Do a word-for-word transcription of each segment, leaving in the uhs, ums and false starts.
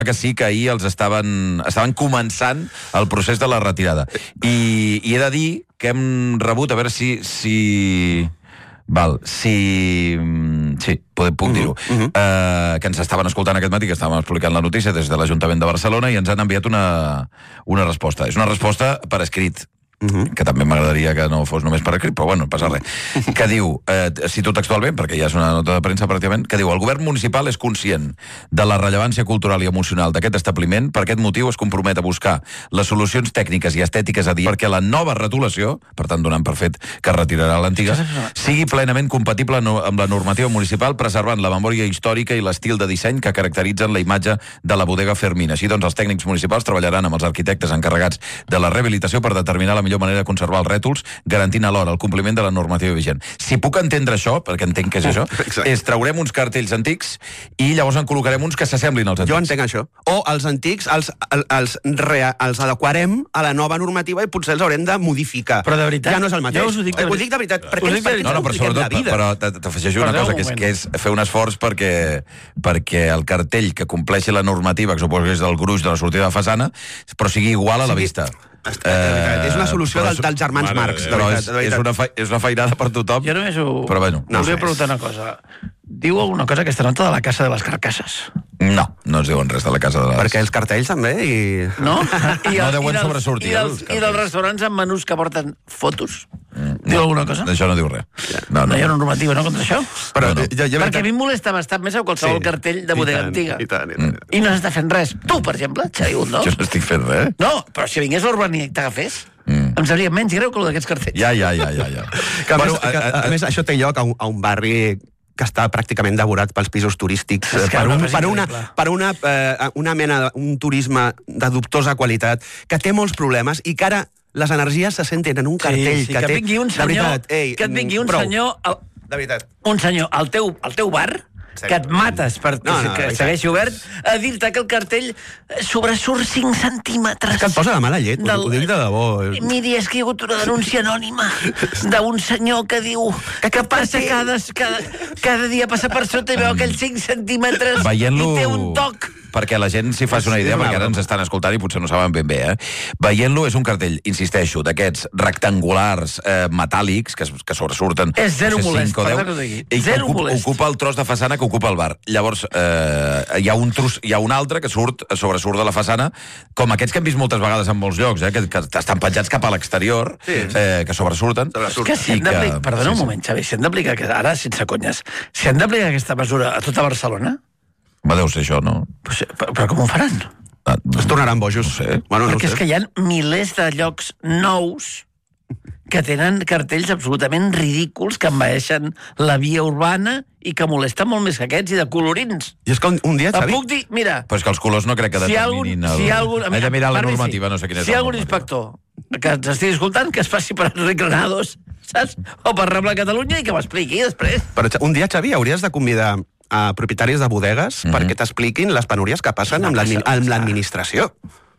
que sí que ahir els estaven, estaven començant el procés de la retirada. I, i he de dir que hem rebut, a veure si... si... Val, si... Sí, puc dir-ho. Uh -huh. uh, que ens estaven escoltant aquest matí, que estàvem explicant la notícia des de l'Ajuntament de Barcelona i ens han enviat una, una resposta. És una resposta per escrit, Uh -huh. que també m'agradaria que no fos només per escrit, però bueno, no passa res. Que diu, eh, cito textualment, perquè ja és una nota de premsa pràcticament, que diu, el govern municipal és conscient de la rellevància cultural i emocional d'aquest establiment, per aquest motiu es compromet a buscar les solucions tècniques i estètiques a dir perquè la nova retolació, per tant donant per fet que retirarà l'antiga, sigui plenament compatible amb la normativa municipal, preservant la memòria històrica i l'estil de disseny que caracteritzen la imatge de la bodega Fermina. Així doncs, els tècnics municipals treballaran amb els arquitectes encarregats de la rehabilitació per determinar la millor manera de conservar els rètols, garantint alhora el compliment de la normativa vigent. Si puc entendre això, perquè entenc que és això, Exacte. és traurem uns cartells antics i llavors en col·locarem uns que s'assemblin als antics. Jo entenc això. O els antics els, els, els, rea, els adequarem a la nova normativa i potser els haurem de modificar. Però de veritat... Ja no és el mateix. Jo us ho dic de, ho dic de veritat. Perquè us dic de veritat. No, no, però sobretot, però t'afegeixo una cosa, que és, que és fer un esforç perquè, perquè el cartell que compleixi la normativa, que suposo que és del gruix de la sortida de façana, però sigui igual a la vista. Uh, és una solució del, dels germans Mare, Marx. De veritat, és, de és, una fe, és una feinada per tothom. Jo només ho... Però bueno, no volia preguntar una cosa. Diu alguna cosa aquesta nota de la Casa de les Carcasses? No, no ens diuen res de la Casa de les... Perquè els cartells també i... No? I el, no deuen sobresortir. I, dels, I dels restaurants amb menús que porten fotos? Mm, diu no, alguna cosa? D'això no diu res. No, no. no hi ha una normativa, no, contra això? Però, no, no. Ja, ja Perquè a mi em molesta bastant més a qualsevol sí, cartell de bodega i tant, antiga. I, tant, i, tant. I no s'està fent res. Tu, per exemple, Xavi Bundó. Jo no estic fent res. No, però si vingués l'Urbani i t'agafés, mm. em sabria menys greu que el d'aquests cartells. Ja, ja, ja, ja. ja. Que a, bueno, més, a, a, a més, això té lloc a un, a un barri que està pràcticament devorat pels pisos turístics per, un, per, una, per una, eh, una mena, un turisme de dubtosa qualitat, que té molts problemes i que ara les energies se senten en un cartell sí, sí, que, que té... Vingui un senyor, veritat, ei, que et vingui un prou. senyor... Al, de veritat. Un senyor al teu, al teu bar... que et mates perquè no, no, que segueixi obert, a dir-te que el cartell sobresurt cinc centímetres. És que et posa de mala llet, del... ho dic de debò. Miri, he escrit una denúncia anònima d'un senyor que diu que, que passa cada, cada, cada dia passa per sota i veu aquells cinc centímetres i té un toc. Perquè la gent s'hi faci una idea, perquè ara ens estan escoltant i potser no saben ben bé, eh? Veient-lo és un cartell, insisteixo, d'aquests rectangulars eh, metàl·lics que, que sobresurten... És zero no sé, molest, perdó que ho digui. I zero ocupa, molest. Ocupa el tros de façana que ocupa el bar. Llavors, eh, hi, ha un tros, hi ha un altre que surt sobresurt de la façana, com aquests que hem vist moltes vegades en molts llocs, eh, que, que estan penjats cap a l'exterior, sí. eh, que sobresurten. És que si hem d'aplicar... Perdona sí, un moment, Xavi, si hem d'aplicar... Ara, sense conyes, si hem d'aplicar aquesta mesura a tota Barcelona... Va, deu ser això, no? Però, però, però com ho faran? Ah, es tornaran bojos. No sé. Bueno, no Perquè sé. és que hi ha milers de llocs nous que tenen cartells absolutament ridículs que envaeixen la via urbana i que molesten molt més que aquests i de colorins. I és que un, un dia, Xavi... puc dir, mira... Però és que els colors no crec que determinin... Si hi ha algun... He de mirar la normativa, sí. no sé quina és si hi ha algun inspector que ens estigui escoltant, que es faci per Enric Granados, saps? O per Rambla Catalunya i que m'expliqui després. Però un dia, Xavi, hauries de convidar a propietaris de bodegues mm-hmm. perquè t'expliquin les penúries que passen amb l'administració.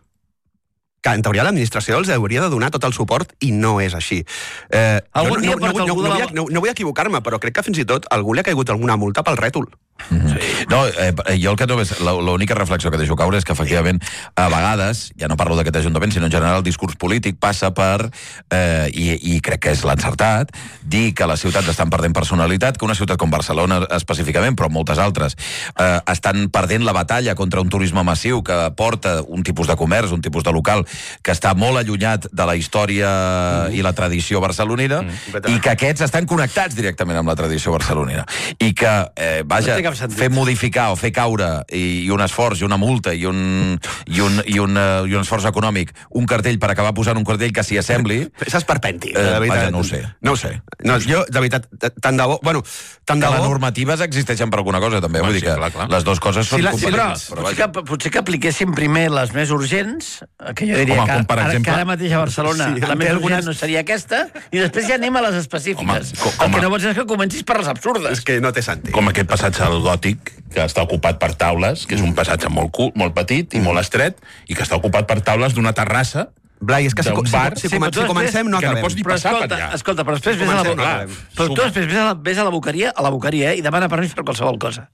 Que en teoria l'administració els hauria de donar tot el suport i no és així. Eh, no, no, no, no, no, vull, no, no vull equivocar-me, però crec que fins i tot algú li ha caigut alguna multa pel rètol. Mm-hmm. Sí. No, eh, jo el que només, l'única reflexió que deixo caure és que efectivament a vegades, ja no parlo d'aquest ajuntament, sinó en general el discurs polític passa per, eh, i, i crec que és l'encertat, dir que les ciutats estan perdent personalitat, que una ciutat com Barcelona específicament, però moltes altres, eh, estan perdent la batalla contra un turisme massiu que porta un tipus de comerç, un tipus de local que està molt allunyat de la història mm. i la tradició barcelonina mm. i que aquests estan connectats directament amb la tradició barcelonina. I que, eh, vaja, fer modificar o fer caure i, i un esforç i una multa i un, i, un, i, un, uh, i un esforç econòmic, un cartell per acabar posant un cartell que s'hi assembli... És esperpèntic, eh, de veritat. Vaja, no ho sé. No ho sé. No, jo, de veritat, tant de bo... Bueno, tant de que bo... les normatives existeixen per alguna cosa, també. Vull dir que clar, clar. Les dues coses són sí, la, compatibles. Sí, però, però potser, que, potser que apliquéssim primer les més urgents, que jo diria Home, que, per exemple, que ara mateix a Barcelona sí, la més algunes... urgent no seria aquesta, i després ja anem a les específiques. Home, com, com a... El que no pots és que comencis per les absurdes. És que no té sentit. Com aquest passatge al Gòtic, que està ocupat per taules, que és un passatge molt, curt, molt petit i molt estret, i que està ocupat per taules d'una terrassa. Blai, és que si, bar, si, si, sí, si comencem no acabem. Que no pots ni però passar escolta, per allà. Escolta, però després si vés a la, no però tu després vés a la, vés a la boqueria, a la boqueria, eh, i demana permís per qualsevol cosa.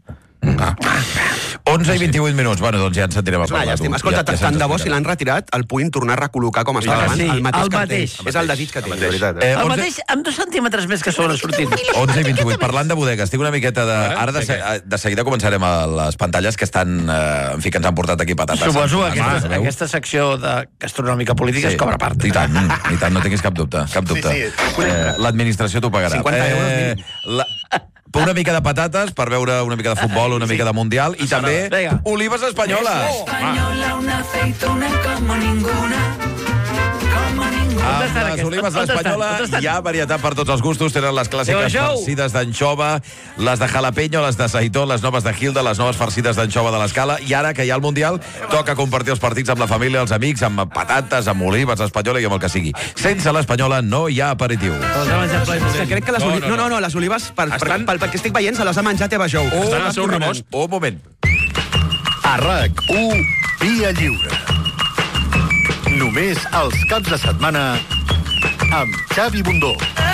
onze i vint-i-vuit minuts. Bueno, doncs ja ens sentirem a És una parlar. llàstima. Escolta, Ja- ja tant se'ns de bo explicarà. si l'han retirat, el puguin tornar a recol·locar com estava Ah, abans. sí, El mateix el cartell. mateix. És el desig que tinc, de veritat. Eh, Eh? El onze- mateix, amb dos centímetres més que sobresortint. onze i vint-i-vuit. Parlant de bodegues, estic una miqueta de... Ara de, se... de seguida començarem a les pantalles que estan... Eh, en fi, que ens han portat aquí patates. Suposo que Ah, aquesta, aquesta secció de gastronòmica política es cobra part. I tant, i tant, no tinguis cap dubte. Cap dubte. Sí, sí. Eh, L'administració t'ho pagarà. cinquanta euros Eh, la... Una mica de patates per veure una mica de futbol, una mica de mundial i també Vinga. olives espanyoles. Española, una aceituna como ninguna. Como ninguna. Amb estan les aquests? olives On estan? d'Espanyola On estan? hi ha varietat per tots els gustos. Tenen les clàssiques Déu, això! farcides d'anxova, les de jalapeño, les de saitó, les noves de Hilda, les noves farcides d'anxova de l'Escala. I ara que hi ha el Mundial, toca compartir els partits amb la família, els amics, amb patates, amb olives espanyola i amb el que sigui. Sense l'Espanyola no hi ha aperitiu. Els ha menjat ple i És que dolent. crec que les No, olives... no, No, no. no, no, les olives, per, per, Estan- pel, pel que estic veient, se les ha menjat Eva Jou. Estan al seu rebost. Un moment. A RAC u, Via Lliure. Només els caps de setmana amb Xavi Bundó.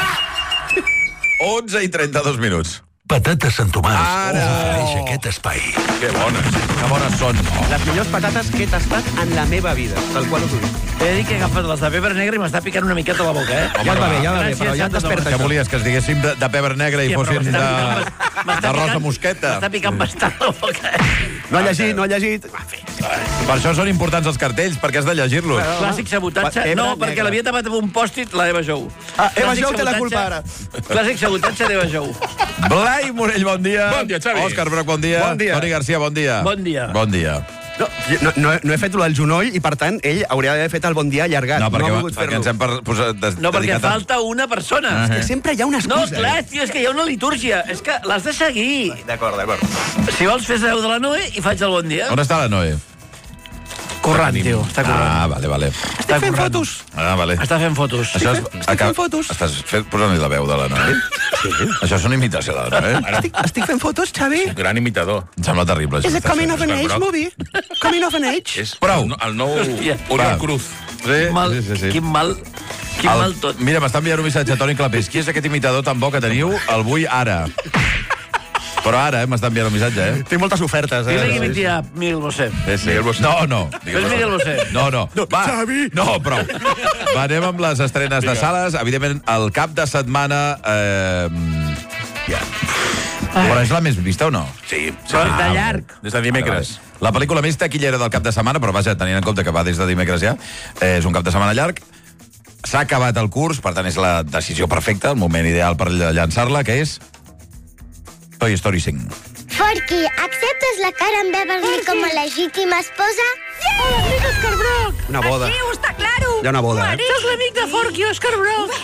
onze i trenta-dos minuts. Patates Sant Tomàs. Ara. Ofereix aquest espai. Que bones. Que bones són. Les millors patates que he tastat en la meva vida, tal qual us ho dic. He de dir que he agafat les de pebre negre i m'està picant una miqueta la boca, eh? Ja et va bé, ja va bé, Gràcies, però ja et Santa desperta Que això. volies que es diguéssim de, de pebre negre i Hòstia, però fossin de, m'està picant- m'està de rosa picant- mosqueta. M'està picant bastant la boca, eh? No ha llegit, no ha llegit. Per això són importants els cartells, perquè has de llegir-los. Clàssic sabotatge. Pebre No, negre. perquè l'havia tapat amb un pòstit la Eva Jou. Ah, Eva Clàssic Jou té la sabotatge- culpa ara. Clàssic sabotatge d'Eva Jou. Blai Morell, bon dia. Bon dia, Xavi. Òscar Broc, bon dia. Bon dia. Toni Garcia, bon dia. Bon dia. Bon dia. No, no, no, he- no he fet el genoll i, per tant, ell hauria d'haver fet el bon dia allargat. No, perquè, ha volgut perquè ens fer-lo. hem per, posat, des, No, perquè dedicat a- falta una persona. Que sempre hi ha una No, excusa. clar, tio, és que hi ha una litúrgia. És que l'has de seguir. eh? D'acord, d'acord. Si vols, fes veu de la Noe i faig el bon dia. On està la Noe? Corrent, tio, està corrent. Ah, vale, vale. Està Fent corrent. fotos. Ah, vale. Està fent fotos. Això és... estic fent fotos. Estàs fent, posant-li la veu de la Noe? Sí. Això és una imitació de la Noe? Estic, estic fent fotos, Xavi? Un gran imitador. Em sembla terrible. això Is que it estàs coming fent. of an age Broc. movie? Coming of an age? És Prou. el, el nou Hòstia. Oriol Va. Cruz. Sí, Quin mal, sí, sí, sí. quin mal, quin El- mal tot. Mira, m'està enviant un missatge a Toni Clapés. Qui és aquest imitador tan bo que teniu? El vull ara. Però ara, eh, m'està enviant un missatge, eh? Tinc moltes ofertes, Dile que eh? imiti a Miguel Bosé. Sí, sí. No, no. És Miguel Bosé. No, no. Va, no, prou. Va, anem amb les estrenes de sales. Evidentment, el cap de setmana... Eh, ja. Però és la més vista o no? Sí, sí. Però de llarg. Des de dimecres. La pel·lícula més taquillera del cap de setmana, però vaja, tenint en compte que va des de dimecres ja, eh, és un cap de setmana llarg. S'ha acabat el curs, per tant és la decisió perfecta, el moment ideal per llançar-la, que és Toy Story cinc. Forky, acceptes la Karen Beverly com a legítima esposa? Hola, amic Òscar Broc. Una boda. Està claro. Hi ha una boda, eh? Sos l'amic de Forky, Òscar Broc.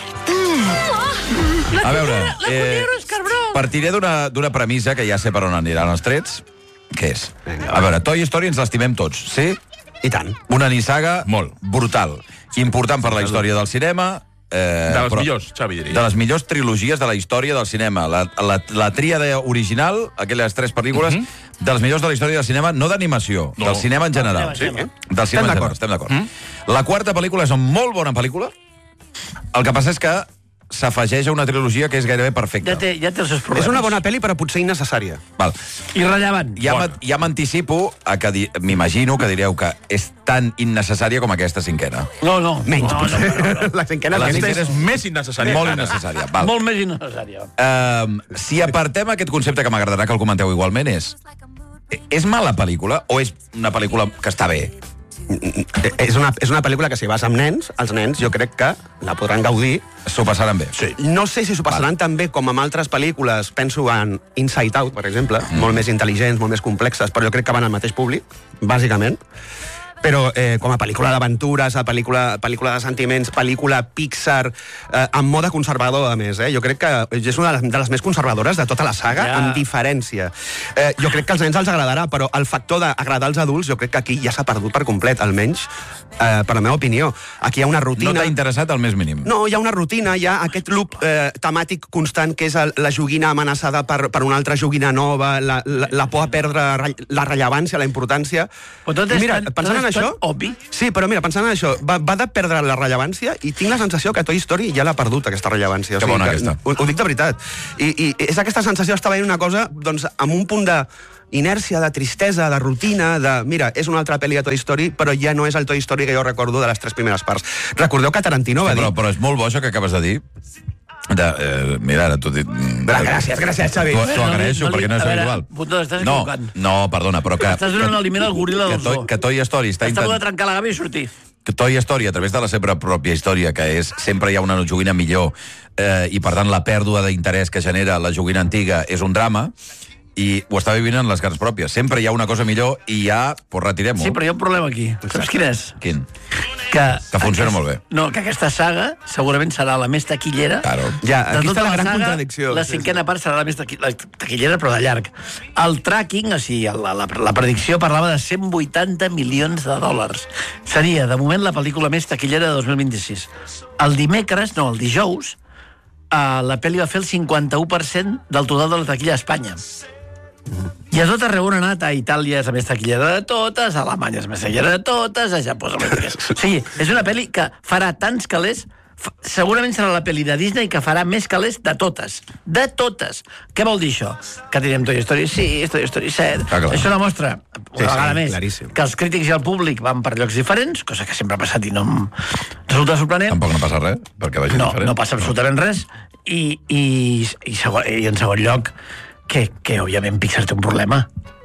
La A veure, cunyera, la cunyera Òscar Broc. partiré d'una d'una premissa que ja sé per on aniran els trets, que és, a veure, Toy Story ens l'estimem tots, sí? I tant. Una nissaga Molt. brutal, important per la història del cinema, eh, De les però- millors, Xavi, diria. de les millors trilogies de la història del cinema. La, la, la tríada original, aquelles tres pel·lícules, de les millors de la història del cinema, no d'animació, No. del cinema en general. Sí, eh? Del cinema en general, estem d'acord. La quarta pel·lícula és una molt bona pel·lícula, el que passa és que s'afegeix a una trilogia que és gairebé perfecta. Ja té, ja té els seus problemes. És una bona pel·li, però potser innecessària. Val. Irrellevant. Ja, Bona. m'a- ja m'anticipo a que di- m'imagino que direu que és tan innecessària com aquesta cinquena. No, no. Menys, no, no, potser. no, no. La cinquena La és cinquena més... És més innecessari. Molt innecessària. Val. Molt més innecessària. Um, si apartem aquest concepte que m'agradarà que el comenteu igualment és... És mala pel·lícula o és una pel·lícula que està bé? És una, és una pel·lícula que si vas amb nens, els nens jo crec que la podran gaudir. S'ho passaran bé. Sí. No sé si s'ho passaran tan bé com amb altres pel·lícules, penso en Inside Out, per exemple, mm. molt més intel·ligents, molt més complexes, però jo crec que van al mateix públic, bàsicament. Però eh, com a pel·lícula d'aventures, a pel·lícula, pel·lícula de sentiments, pel·lícula Pixar, eh, amb mode conservador, a més. Eh? Jo crec que és una de les, de les més conservadores de tota la saga, Ja. amb diferència. Eh, jo crec que als nens els agradarà, però el factor d'agradar als adults jo crec que aquí ja s'ha perdut per complet, almenys eh, per la meva opinió. Aquí hi ha una rutina... No t'ha interessat al més mínim? No, hi ha una rutina, hi ha aquest loop eh, temàtic constant que és el, la joguina amenaçada per, per una altra joguina nova, la, la, la por a perdre re- la rellevància, la importància. Però tot I és mira, tan- pensant tot en és això... Obvi. Sí, però mira, pensant en això, va, va de perdre la rellevància i tinc la sensació que Toy Story ja l'ha perdut, aquesta rellevància. Que bona aquesta. Ho, ho dic de veritat. I, I és aquesta sensació d'estar veient una cosa doncs, amb un punt de inèrcia, de tristesa, de rutina, de... Mira, és una altra pel·li de Toy Story, però ja no és el Toy Story que jo recordo de les tres primeres parts. Recordeu que Tarantino va sí, dir... Però, però és molt bo això que acabes de dir. De, eh, mira, ara t'ho dic... Gràcies, gràcies, Xavi. T'ho agraeixo, no, no, perquè no és veure, habitual. Puto, estàs no, equivocant. no, perdona, però que... Estàs donant aliment al goril·la del zoo. Que Toy Story està intentant... intent... de trencar la gàbia i sortir. Que Toy Story, a través de la seva pròpia història, que és sempre hi ha una joguina millor, eh, i per tant la pèrdua d'interès que genera la joguina antiga és un drama, i ho està vivint en les carns pròpies. Sempre hi ha una cosa millor i ja, pues retirem-ho. Sí, però hi ha un problema aquí. Saps quin és? Quin? Que, que funciona aquest, molt bé. No, que aquesta saga segurament serà la més taquillera. Claro. Ja, aquí de tota està la gran saga, contradicció. La cinquena part serà la més taqui, la taquillera, però de llarg. El tracking, o sigui, la, la, la predicció parlava de cent vuitanta milions de dòlars. Seria, de moment, la pel·lícula més taquillera de dos mil vint-i-sis. El dimecres, no, el dijous, eh, la pel·li va fer el cinquanta-u per cent del total de la taquilla a Espanya. I a tot arreu on ha anat, a Itàlia és la més taquillera de totes, a Alemanya és la més taquillera de totes, a Japó és la més taquillera. O sigui, és una pel·li que farà tants calés, segurament serà la pel·li de Disney que farà més calés de totes. De totes. Què vol dir això? Que direm Toy Story sis, Toy Story set... Ah, això demostra, una sí, vegada sí, més, claríssim. que els crítics i el públic van per llocs diferents, cosa que sempre ha passat i no em resulta sorprenent. Tampoc no passa res, perquè vagi no, diferent. No passa absolutament res. I, i, i, segon, i en segon lloc, que, que òbviament Pixar té un problema.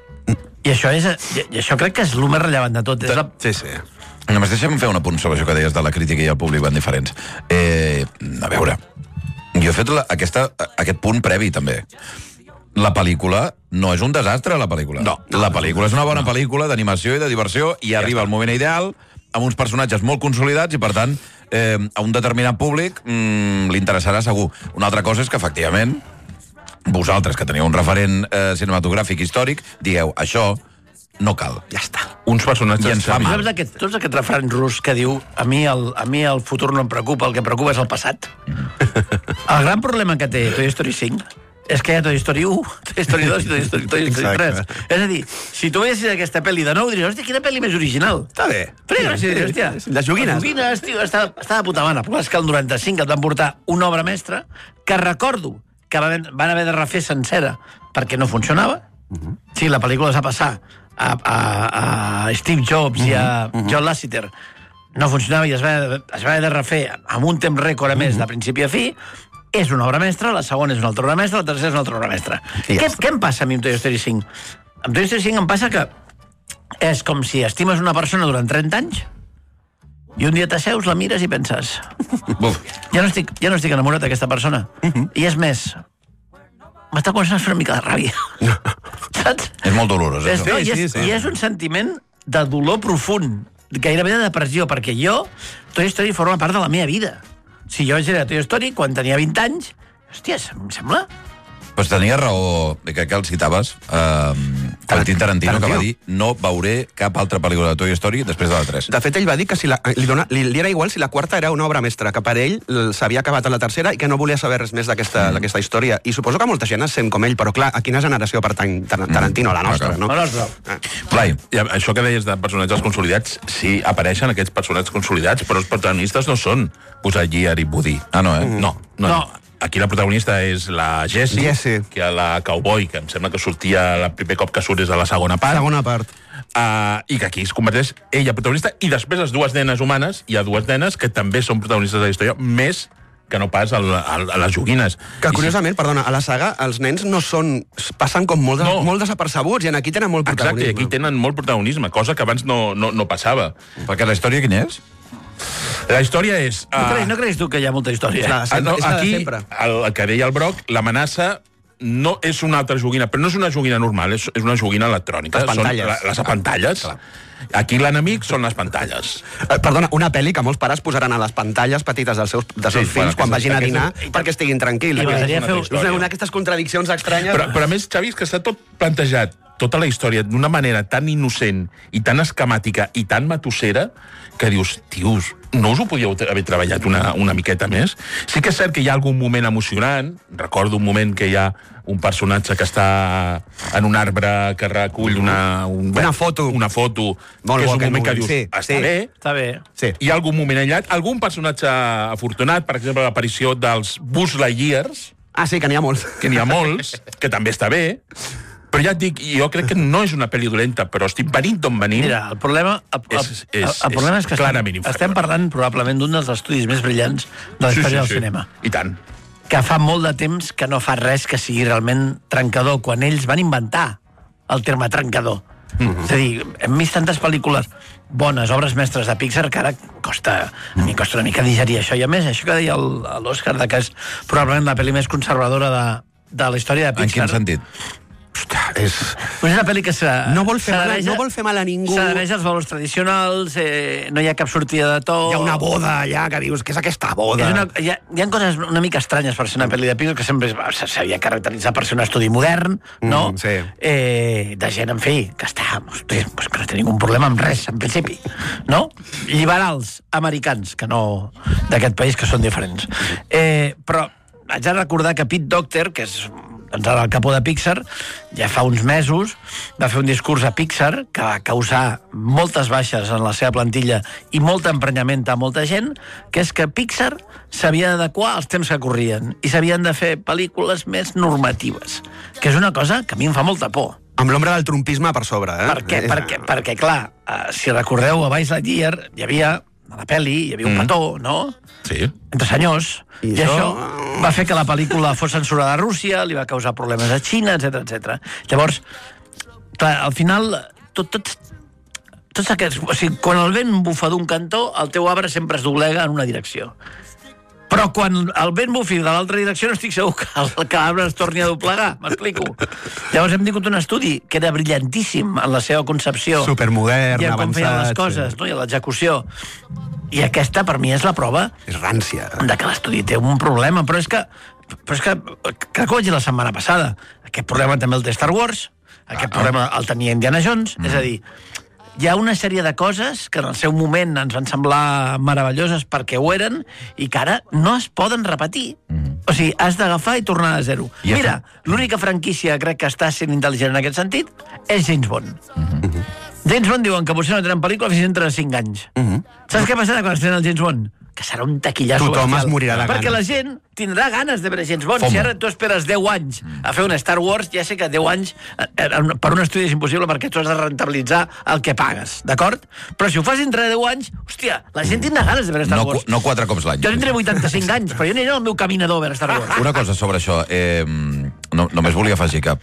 I això, és, i això crec que és el més rellevant de tot. És la... Sí, sí. Només deixa'm fer un apunt sobre això que deies de la crítica i el públic van diferents. Eh, a veure, jo he fet la, aquesta, aquest punt previ, també. La pel·lícula no és un desastre, la pel·lícula. No. La pel·lícula és una bona no. pel·lícula d'animació i de diversió i ja arriba el moment ideal, amb uns personatges molt consolidats i, per tant, eh, a un determinat públic mm, li interessarà segur. Una altra cosa és que, efectivament, vosaltres, que teniu un referent eh, cinematogràfic històric, digueu, això no cal. Ja està. Uns personatges... I ens fa mal. Saps aquest, tots aquest refrany rus que diu a mi, el, a mi el futur no em preocupa, el que em preocupa és el passat. El gran problema que té Toy Story cinc és que hi ha Toy Story u, Toy Story dos i Toy Story, Toy Story tres. És a dir, si tu veiessis aquesta pel·li de nou, diries, hòstia, quina pel·li més original. Està bé. Però, sí, sí, hòstia, les joguines. Les joguines, tio, està, està de puta mana. Però és que el noranta-cinc et van portar una obra mestra que recordo que van, van haver de refer sencera perquè no funcionava. Uh-huh. Sí, la pel·lícula es va passar a, a, a Steve Jobs uh-huh. i a uh-huh. John Lasseter. No funcionava i es va, es va haver de refer amb un temps rècord a més uh-huh. de principi a fi. És una obra mestra, la segona és una altra obra mestra, la tercera és una altra obra mestra. Ja què, què em passa a mi amb Toy Story cinc? Amb Toy Story cinc em passa que és com si estimes una persona durant trenta anys i un dia t'asseus, la mires i penses ja no estic, ja no estic enamorat d'aquesta persona. Uh-huh. I és més, m'està començant a fer una mica de ràbia. Saps? És molt dolorós, és, això. no, i, és, sí, sí. I és un sentiment de dolor profund, gairebé de depressió, perquè jo, Toy Story forma part de la meva vida. Si jo vaig a Toy Story quan tenia vint anys, hòstia, em sembla... Pues tenia raó, que, que el citaves, eh, Quentin Tarantino, que va dir no veuré cap altra pel·lícula de Toy Story després de la tres. De fet, ell va dir que si la, li, dona, li, li era igual si la quarta era una obra mestra, que per ell s'havia acabat a la tercera i que no volia saber res més d'aquesta mm. història. I suposo que molta gent es sent com ell, però clar, a quina generació pertany Tarantino? La nostra, no? La nostra. Ah. Blai. I això que deies de personatges consolidats, sí, apareixen aquests personatges consolidats, però els protagonistes no són posar Gear i Woody. Ah, no, eh? Mm. No, no. no. no. Aquí la protagonista és la Jessie, Jessie, que és la cowboy, que em sembla que sortia el primer cop que surt és a la segona part. Segona part. Uh, I que aquí es converteix ella protagonista, i després les dues nenes humanes, hi ha dues nenes que també són protagonistes de la història, més que no pas a, a, a les joguines. Que curiosament, I, perdona, a la saga els nens no són... passen com molt, de, no. molt desapercebuts i aquí tenen molt protagonisme. Exacte, aquí tenen molt protagonisme, cosa que abans no, no, no passava. Perquè la història quina és? La història és... Uh, no, creus, no creus tu que hi ha molta història? La, uh, no, és la aquí, de sempre. El, el que deia el Broc, l'amenaça no és una altra joguina, però no és una joguina normal, és, és una joguina electrònica. Les pantalles. Són la, les pantalles. Ah, aquí l'enemic són les pantalles. Eh, perdona, una pel·li que molts pares posaran a les pantalles petites dels seus, dels seus Sí, fills bueno, quan aquesta- vagin a dinar aquesta- perquè estiguin tranquils. I m'agradaria És fer- una, una d'aquestes contradiccions estranyes. Però, però a més, Xavi, és que està tot plantejat tota la història d'una manera tan innocent i tan esquemàtica i tan matossera que dius, tios, no us ho podíeu haver treballat una, una miqueta més? Sí que és cert que hi ha algun moment emocionant. Recordo un moment que hi ha un personatge que està en un arbre que recull una... Un, una foto. Una foto. Molt que és bo, un moment que, que dius, sí, està sí. bé. Està bé. Sí. Hi ha algun moment aïllat. Algun personatge afortunat, per exemple, l'aparició dels Buzz Lightyears, Ah, sí, que n'hi ha molts. que n'hi ha molts, que també està bé. Però ja et dic, jo crec que no és una pel·li dolenta, però estic venint d'on venim. Mira, el problema, el, el, És- és- el, el problema és, és que clarament estem, inferior. estem parlant probablement d'un dels estudis més brillants de la història del cinema. I tant. Que fa molt de temps que no fa res que sigui realment trencador, quan ells van inventar el terme trencador. Mm-hmm. És a dir, hem vist tantes pel·lícules bones, obres mestres de Pixar, que ara costa, a mi costa una mica digerir això. I a més, això que deia el- l'Òscar, de que és probablement la pel·li més conservadora de, de la història de En Pixar. quin sentit? Hòstia, és... Pues és una pel·li que se, No vol fer mal- s'adhereja- no vol fer mal a ningú. S'adhereja als valors tradicionals, eh, no hi ha cap sortida de to... Hi ha una boda allà que dius, què és aquesta boda? És una, hi, ha, hi ha coses una mica estranyes per ser una pel·li de Pixar, que sempre es- s'havia caracteritzat per ser un estudi modern, no? Mm, sí. Eh, de gent, en fi, que està... Hosti, pues que no té ningú problema amb res, en principi. No? Liberals americans, que no d'aquest país, que són diferents. Eh, però haig de recordar que Pete Docter, que és doncs ara el capó de Pixar, ja fa uns mesos va fer un discurs a Pixar que va causar moltes baixes en la seva plantilla i molt emprenyament a molta gent, que és que Pixar s'havia d'adequar als temps que corrien i s'havien de fer pel·lícules més normatives, que és una cosa que a mi em fa molta por. Amb l'ombra del trumpisme per sobre, eh? Per què? Eh, Perquè, perquè clar, eh, si recordeu, a Buzz Lightyear hi havia, a la pel·li, hi havia un Mm. petó, no? Sí. Entre senyors. I I, això- això va fer que la pel·lícula fos censurada a Rússia, li va causar problemes a Xina, etcètera, etcètera. Llavors, clar, al final, tot, tots, tots aquests... O sigui, quan el vent bufa d'un cantó, el teu arbre sempre es doblega en una direcció. Però quan el vent bufi de l'altra direcció no estic segur que el que l'arbre es torni a doblegar, m'explico. Llavors hem tingut un estudi que era brillantíssim en la seva concepció. Supermodern, i en com feien les avançat, coses, sí. no? I a l'execució. I aquesta, per mi, és la prova És rància. de que l'estudi té un problema, però és que, però és que crec que ho vaig dir la setmana passada. Aquest problema també el té Star Wars, aquest ah, problema el tenia Indiana Jones, mm. és a dir, hi ha una sèrie de coses que en el seu moment ens van semblar meravelloses perquè ho eren i que ara no es poden repetir. Mm. O sigui, has d'agafar i tornar a zero. I Mira, l'única franquícia crec que està sent intel·ligent en aquest sentit és James Bond. Mm-hmm. James Bond diuen que potser no tenen pel·lícula fins dintre de cinc anys. Mhm. Saps què passarà quan estrenen el James Bond? Que serà un taquillasso. Tothom bestial. es morirà de Perquè ganes. la gent tindrà ganes de veure James Bond. FOMO. Si ara tu esperes deu anys a fer un Star Wars, ja sé que deu anys eh, eh, per un estudi és impossible perquè tu has de rentabilitzar el que pagues, d'acord? Però si ho fas dintre de deu anys, hòstia, la gent tindrà ganes de veure Star No, Wars. cu- no quatre cops l'any. Jo tindré vuitanta-cinc anys, però jo aniré al meu caminador a veure Star Wars. Una cosa sobre això. Eh, no, només volia afegir que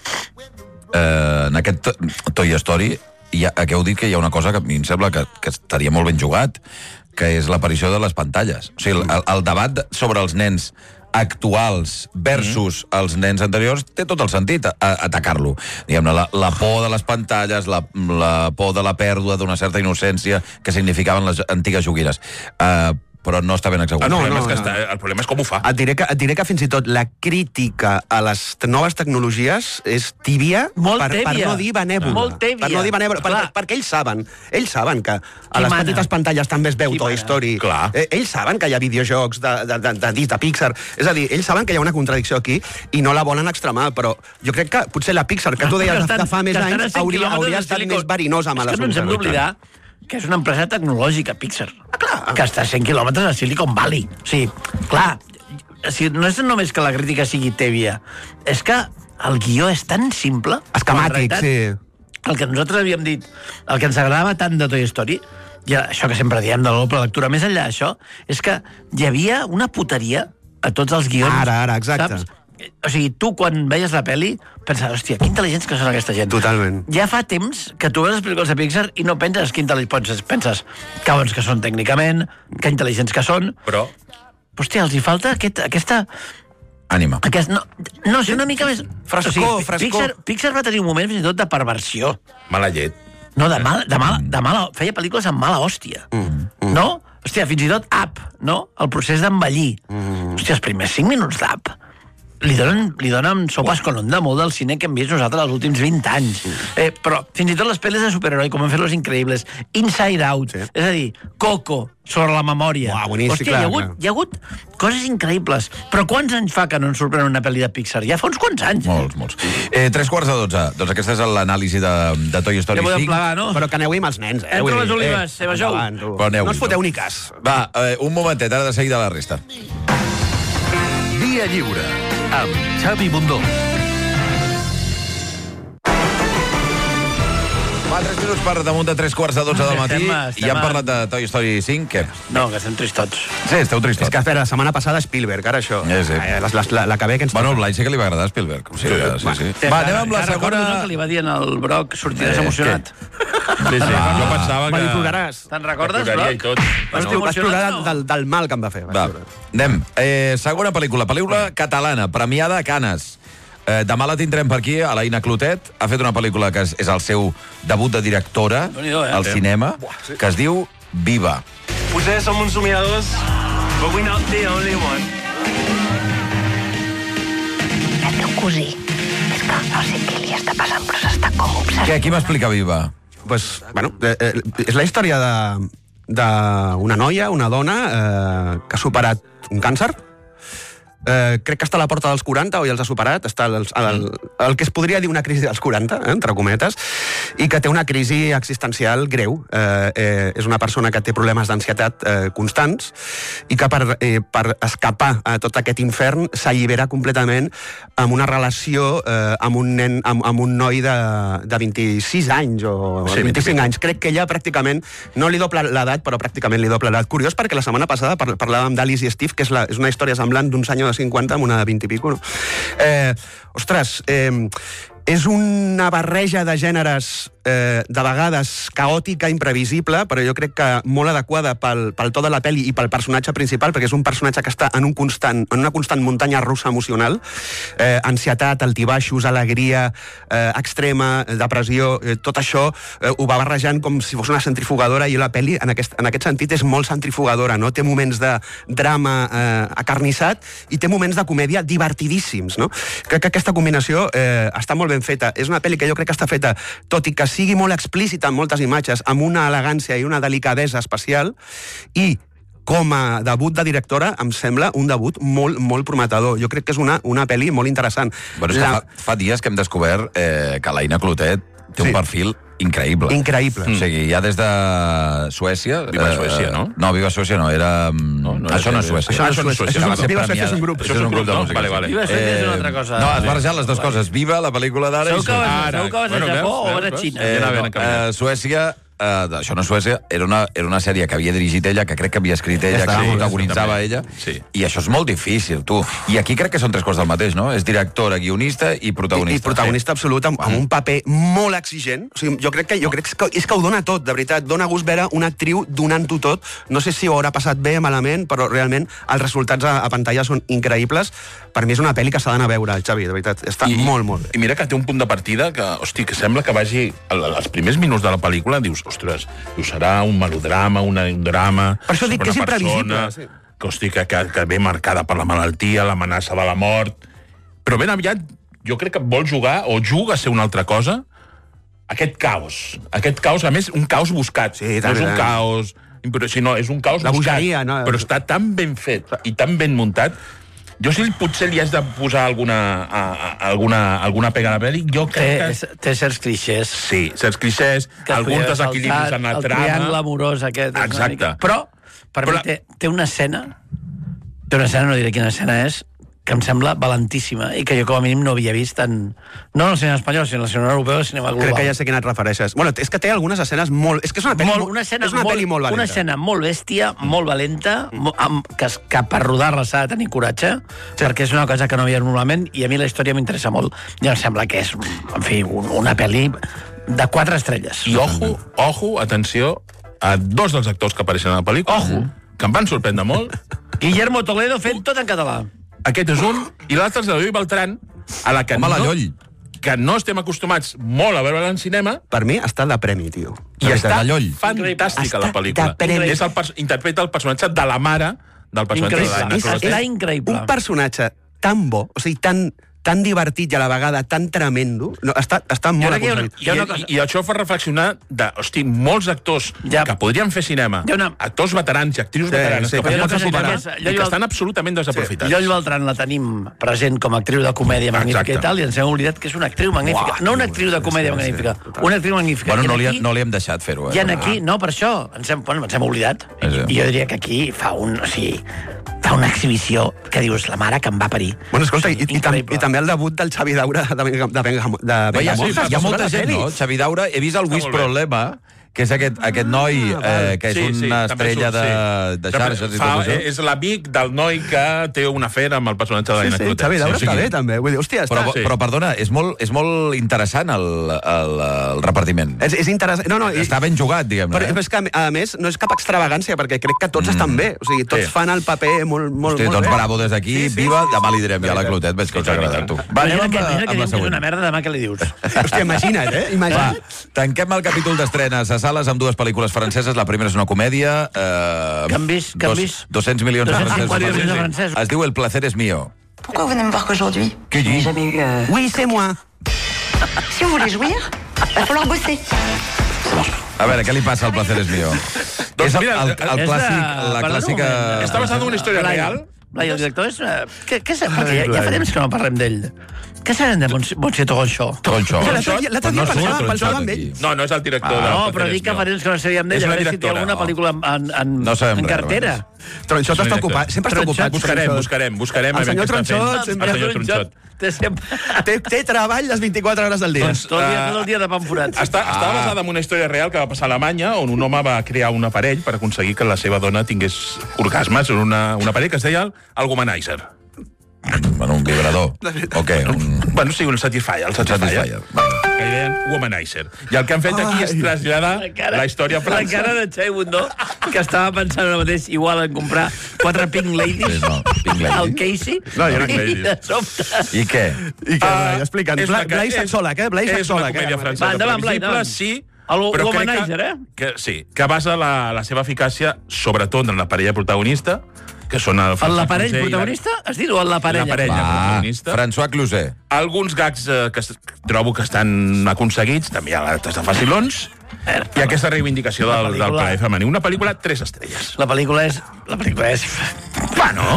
eh, en aquest Toy Story hi ha, que heu dit que hi ha una cosa que a mi em sembla que, que estaria molt ben jugat, que és l'aparició de les pantalles. O sigui, el, el debat sobre els nens actuals versus mm. els nens anteriors té tot el sentit a, a atacar-lo. Diguem-ne, la, la por de les pantalles, la, la por de la pèrdua d'una certa innocència que significaven les antigues joguines. Uh, però no està ben executat. El, No, problema no, és que no. està, el problema és com ho fa. Et diré, que, et diré que fins i tot la crítica a les t- noves tecnologies és tèbia, Molt per, per tèbia. no dir benèvola. Molt tèbia. Per no dir benèvola, per, Clar. perquè ells saben, ells saben que a Qui les mana? petites pantalles també es veu Qui Toy mana? Story. Clar. Eh, ells saben que hi ha videojocs de, de, de, de, de, de Pixar. És a dir, ells saben que hi ha una contradicció aquí i no la volen extremar, però jo crec que potser la Pixar, que tu deies Que estan- de fa més que estan a anys, cent hauria, quilòmetres hauria de estat Silicon- més verinosa amb És que no ens hem l'assumpte. d'oblidar que és una empresa tecnològica, Pixar. Ah, clar. Que està a cent quilòmetres a Silicon Valley. O sigui, clar, o sigui, no és només que la crítica sigui tèbia, és que el guió és tan simple... Esquemàtic, quan en sí. realitat, el que nosaltres havíem dit, el que ens agradava tant de Toy Story, i això que sempre diem de la doble lectura, més enllà d'això, és que hi havia una puteria a tots els guions. Ara, ara, exacte. Saps? O sigui, tu quan veies la peli pensaves, hòstia, que intel·ligents que són aquesta gent. Totalment. Ja fa temps que tu veus les pel·lícules de Pixar i no penses que intel·ligents, penses que bons que són tècnicament, que intel·ligents que són. Però Hòstia, els hi falta aquest, aquesta... Ànima. Aquest, no, no, sí, una mica més... Frescor, frescor. Pixar, Pixar va tenir un moment fins i tot de perversió. mala llet. No, de mala, de mala, de mala, feia pel·lícules amb mala hòstia. Mm, mm. No? Hòstia, fins i tot Up, no? El procés d'envellir. Mm. Hòstia, els primers cinc minuts d'Up li donen, li donen sopes con onda molt del cine que hem vist nosaltres els últims vint anys. Eh, però fins i tot les pel·lis de superheroi, com han fet Los Increïbles, Inside Out, sí. És a dir, Coco, sobre la memòria. Uau, boníssim, Hòstia, clar, hi ha, hagut, clar. hi ha hagut coses increïbles. Però quants anys fa que no ens sorprèn una pel·li de Pixar? Ja fa uns quants anys. Molts, molts. Eh, tres quarts de dotze. Doncs aquesta és l'anàlisi de, de Toy Story Ja podem cinc. plegar, no? Però que aneu-hi amb els nens, eh? Entra Vull les dir, olives, Seba Jou. endavant, tu. Però aneu-hi, No us foteu no? ni cas. Va, eh, un momentet, ara de seguida la resta. Via Lliure, amb Xavi Bundó. Va, tres minuts per damunt de tres quarts de dotze del matí Estem- i estem ja hem en- parlat de Toy Story cinc, què? No, que estem tristots. Sí, esteu tristos. És que, espera, la setmana passada Spielberg, ara això. Ja sé. Eh, la, la, la que ve que ens... Bueno, al Blai sí que li va agradar Spielberg. O sigui, sí, sí, sí. Va, anem amb la Encara recordo, no, segona... que li va dir al Broc, sortiràs Eh, emocionat. Sí, sí, jo pensava que... Me li ploraràs. Te'n recordes, Ploraria i Broc? tot. Vas Bueno, vas plorar no? del, del mal que em va fer. Vaig Va, plorar. anem. Eh, segona pel·lícula, pel·lícula catalana, premiada a Canes. Eh, demà la tindrem per aquí, a l'Aina Clotet. Ha fet una pel·lícula que és, és el seu debut de directora Déu-n'hi-do, eh? al cinema, que es diu Viva. Potser som uns somiadors, but we're not the only one. El teu cosí és que no sé què li està passant, però s'està com obsessionat. Què, qui m'explica Viva? Pues, bueno, eh, eh, és la història de d'una noia, una dona, eh, que ha superat un càncer. Eh, crec que està a la porta dels quaranta, o ja els ha superat, està el, el, el que es podria dir una crisi dels quaranta, eh, entre cometes, i que té una crisi existencial greu. Eh, eh, és una persona que té problemes d'ansietat eh, constants i que per, eh, per escapar a tot aquest infern s'allibera completament amb una relació eh, amb un nen, amb, amb un noi de, de vint-i-sis anys o Sí, vint-i-cinc anys. Crec que ella pràcticament, no li doble l'edat, però pràcticament li doble l'edat. Curiós perquè la setmana passada par parlàvem d'Alice i Steve, que és, la, és una història semblant d'un senyor de cinquanta amb una de vint i pico, no? Eh, ostres, eh, és una barreja de gèneres eh, de vegades caòtica, imprevisible, però jo crec que molt adequada pel, pel to de la pel·li i pel personatge principal, perquè és un personatge que està en, un constant, en una constant muntanya russa emocional, eh, ansietat, altibaixos, alegria eh, extrema, depressió, eh, tot això eh, ho va barrejant com si fos una centrifugadora, i la pel·li en aquest, en aquest sentit és molt centrifugadora, no? Té moments de drama eh, acarnissat i té moments de comèdia divertidíssims, no? Crec que aquesta combinació eh, està molt ben feta. És una pel·li que jo crec que està feta, tot i que sigui molt explícita en moltes imatges, amb una elegància i una delicadesa especial, i com a debut de directora em sembla un debut molt, molt prometedor. Jo crec que és una, una pel·li molt interessant. Bueno, és que fa, fa dies que hem descobert eh, que l'Aina Clotet té Sí. un perfil increïble. Increïble. O sigui, ja des de Suècia... Viva Suècia, no? No, Viva Suècia no, era... No, no això és- no és Suècia. Això no és Suècia. Que Això va és ser Viva Suècia premiada. és un grup. Això és un grup de no? música. Vale, vale. Viva Suècia és una altra cosa. No, has barrejat les dues coses. Viva, la pel·lícula d'ara, i Segur que vas, Ara, segur que vas a bueno, Japó veus, o vas a veus, Xina. veus? Eh, Ja no, anaven encaminant. eh, Suècia, eh, això no és Suècia, era una, era una sèrie que havia dirigit ella, que crec que havia escrit ella, Estava que molt bé, protagonitzava també. ella, Sí. i això és molt difícil, tu. I aquí crec que són tres coses del mateix, no? És directora, guionista i I, protagonista. i protagonista absolut amb, amb un paper molt exigent. O sigui, jo crec que jo crec que és que ho dona tot, de veritat. Dona gust veure una actriu donant-ho tot. No sé si ho haurà passat bé o malament, però realment els resultats a, a pantalla són increïbles. Per mi és una pel·li que s'ha d'anar a veure, Xavi, de veritat. Està I, molt, molt bé. I mira que té un punt de partida que, hosti, que sembla que vagi... al- als primers minuts de la pel·lícula dius, ostres, dius, serà un melodrama, una, un drama... Per això dic sobre que és una imprevisible, persona sí. Que, hosti, que, que, que ve marcada per la malaltia, l'amenaça de la mort... Però ben aviat jo crec que vol jugar, o juga a ser una altra cosa, aquest caos. Aquest caos, a més, un caos buscat. Sí, no tant, és un tant. caos... Però, sinó, és un caos La buscat. bogeria, no? Però està tan ben fet i tan ben muntat. Jo si potser li has de posar alguna, a, a, alguna, alguna pega a la pel·li, jo Té, crec que... és- té certs clixés. Sí, certs clixés, Que alguns podria desequilibris saltar, en la el trama... triangle amorós aquest. és una Exacte. mica- Però, per Però- mi, té, té una escena, té una escena, no diré quina escena és, que em sembla valentíssima i que jo com a mínim no havia vist en... no en el cinema espanyol, sinó en el cinema europeu, el cinema global. Crec que ja sé a quina et refereixes. Bueno, és que té algunes escenes molt... És que és una pel·li molt, molt, una escena, és una molt, pel·li molt valenta. una escena molt bèstia, molt valenta, mo- amb, que, es- que per rodar-la s'ha de tenir coratge, sí. perquè és una cosa que no hi ha normalment, i a mi la història m'interessa molt. I em sembla que és, en fi, un, una pel·li de quatre estrelles. I ojo, ojo, atenció, a dos dels actors que apareixen a la pel·lícula, Ojo. que em van sorprendre molt. Guillermo Toledo fent tot en català. Aquest és un, i l'altre és la Lloll Beltran, a la que Home, la no, Lloll. que no estem acostumats molt a veure en cinema, Per mi està de premi, tio. i De està la Lloll. fantàstica Està la pel·lícula. de premi. És el pers interpreta el personatge de la mare del personatge Increïble. de l'Anna És- Clotet. Està increïble. Un personatge tan bo, o sigui, tan, tan divertit i a la vegada tan tremendo. No, està, està molt aconseguit. I, I, I això fa reflexionar de, hosti, molts actors ja. que podrien fer cinema, una... actors veterans i actrius sí, veteranes sí, que podrien fer cinema és, i que estan absolutament desaprofitats. Sí. Lloll Beltran la tenim present com a actriu de comèdia magnífica Exacte. I tal, i ens hem oblidat que és una actriu magnífica. Uau, no una actriu de comèdia sí, magnífica, sí, una actriu magnífica. Bueno, no li, aquí, no li hem deixat fer-ho. Eh? I en aquí, no, per això, ens hem, bueno, ens hem oblidat. I, I jo diria que aquí fa un... O sigui, fa una exhibició que dius, la mare que em va parir. Bueno, escolta, i, i, tam, i també el debut del Xavi Daura de Benga, de Benga, de Benga, hi ha, sí, hi ha molta gent, no? Xavi Daura, he vist el Wiz Problema, que és aquest, aquest noi eh, que és sí, sí, una estrella surt, de, de xarxes i tot això. És l'amic del noi que té una afer amb el personatge de l'Aina sí, sí, Clotet. Xavi Daura sí, està sí. bé, també. Vull dir, hòstia, està... Però, però perdona, és molt, és molt interessant el, el, el repartiment. És, és interessant. No, no, i... Està ben jugat, diguem-ne. Però, eh? però és que, a més, no és cap extravagància, perquè crec que tots mm. estan bé. O sigui, tots sí. fan el paper molt, molt, Hosti, molt doncs bé. bravo des d'aquí, sí, sí. Viva, demà li direm ja a la Clotet, veig que us ha agradat, tu. Va, anem amb, que, amb la següent. següent. Una merda, demà que li dius. Hòstia, imagina't, eh? Imagina't. Va, tanquem el capítol d'estrenes a sales amb dues pel·lícules franceses. La primera és una comèdia. Eh, que han vist, que han vist. dos-cents milions de francesos. milions de francesos. Es diu El placer es mío. Pourquoi vous venez me voir qu'aujourd'hui? Qui dit? J'ai jamais eu... Euh... Oui, c'est moi. Si vous voulez jouir, va falloir bosser. A veure, què li passa al placer es mío? Doncs és el, mira, el, el és clàssic, de- la Perdó, clàssica... eh, Està basada en una història Blai, real. Blai, el director és... eh, Què, què sembla? Ja, ja fa temps que no parlem d'ell. Què sabem de Montse Togonxó? Tronxó. L'altre dia, l'altre dia Però no surt pensava, pensava Tronxot amb ell. aquí. No, no és el director. Ah, de No, El però placer dic que es fa mío. temps que no sabíem d'ell, És a una veure si té directora, alguna no. pel·lícula en, en, No sabem en res, cartera. Tronxot està director. ocupat, sempre està ocupat. Buscarem, Tronxot. buscarem, buscarem. El a veure senyor què està fent. Tronxot sempre- El senyor Tronxot. Té sempre... Té, té treball les vint-i-quatre hores del dia. Doncs, Tot el dia, eh, tot el dia de pan forat. Està, està basada en una història real que va passar a Alemanya, on un home va crear un aparell per aconseguir que la seva dona tingués orgasmes. Era una, un aparell que es deia el Womanizer. Bueno, un vibrador. O què? Un... Bueno, sí, un Satisfyer, el Satisfyer. Satisfyer. Que li deien Womanizer. I el que han fet aquí és traslladar la història a La França. cara de Xavi Bundó, que estava pensant ara mateix igual en comprar quatre Pink Ladies Sí, no, Pink Lady. al Casey, No, jo no- i de sobte... I què? I que, Ah, uh, explica'ns. és una Blai, ca- Blai és- Saxòleg, eh? Blai És una Saxòleg. comèdia eh? francesa Va, endavant, Blai, previsible, endavant. sí. El però crec Womanizer, que, eh? Que, sí, que basa la, la seva eficàcia sobretot en la parella protagonista, que són el El François l'aparell Cluzet i la- protagonista? Es diu el l'aparell? La parella. Va, protagonista. François Cluzet. Alguns gags eh, que es- trobo que estan aconseguits, també hi ha altres de facilons, i aquesta reivindicació La del, del pel·lícula- plaer femení. Una pel·lícula, tres estrelles. La pel·lícula és... La pel·lícula és... Bueno,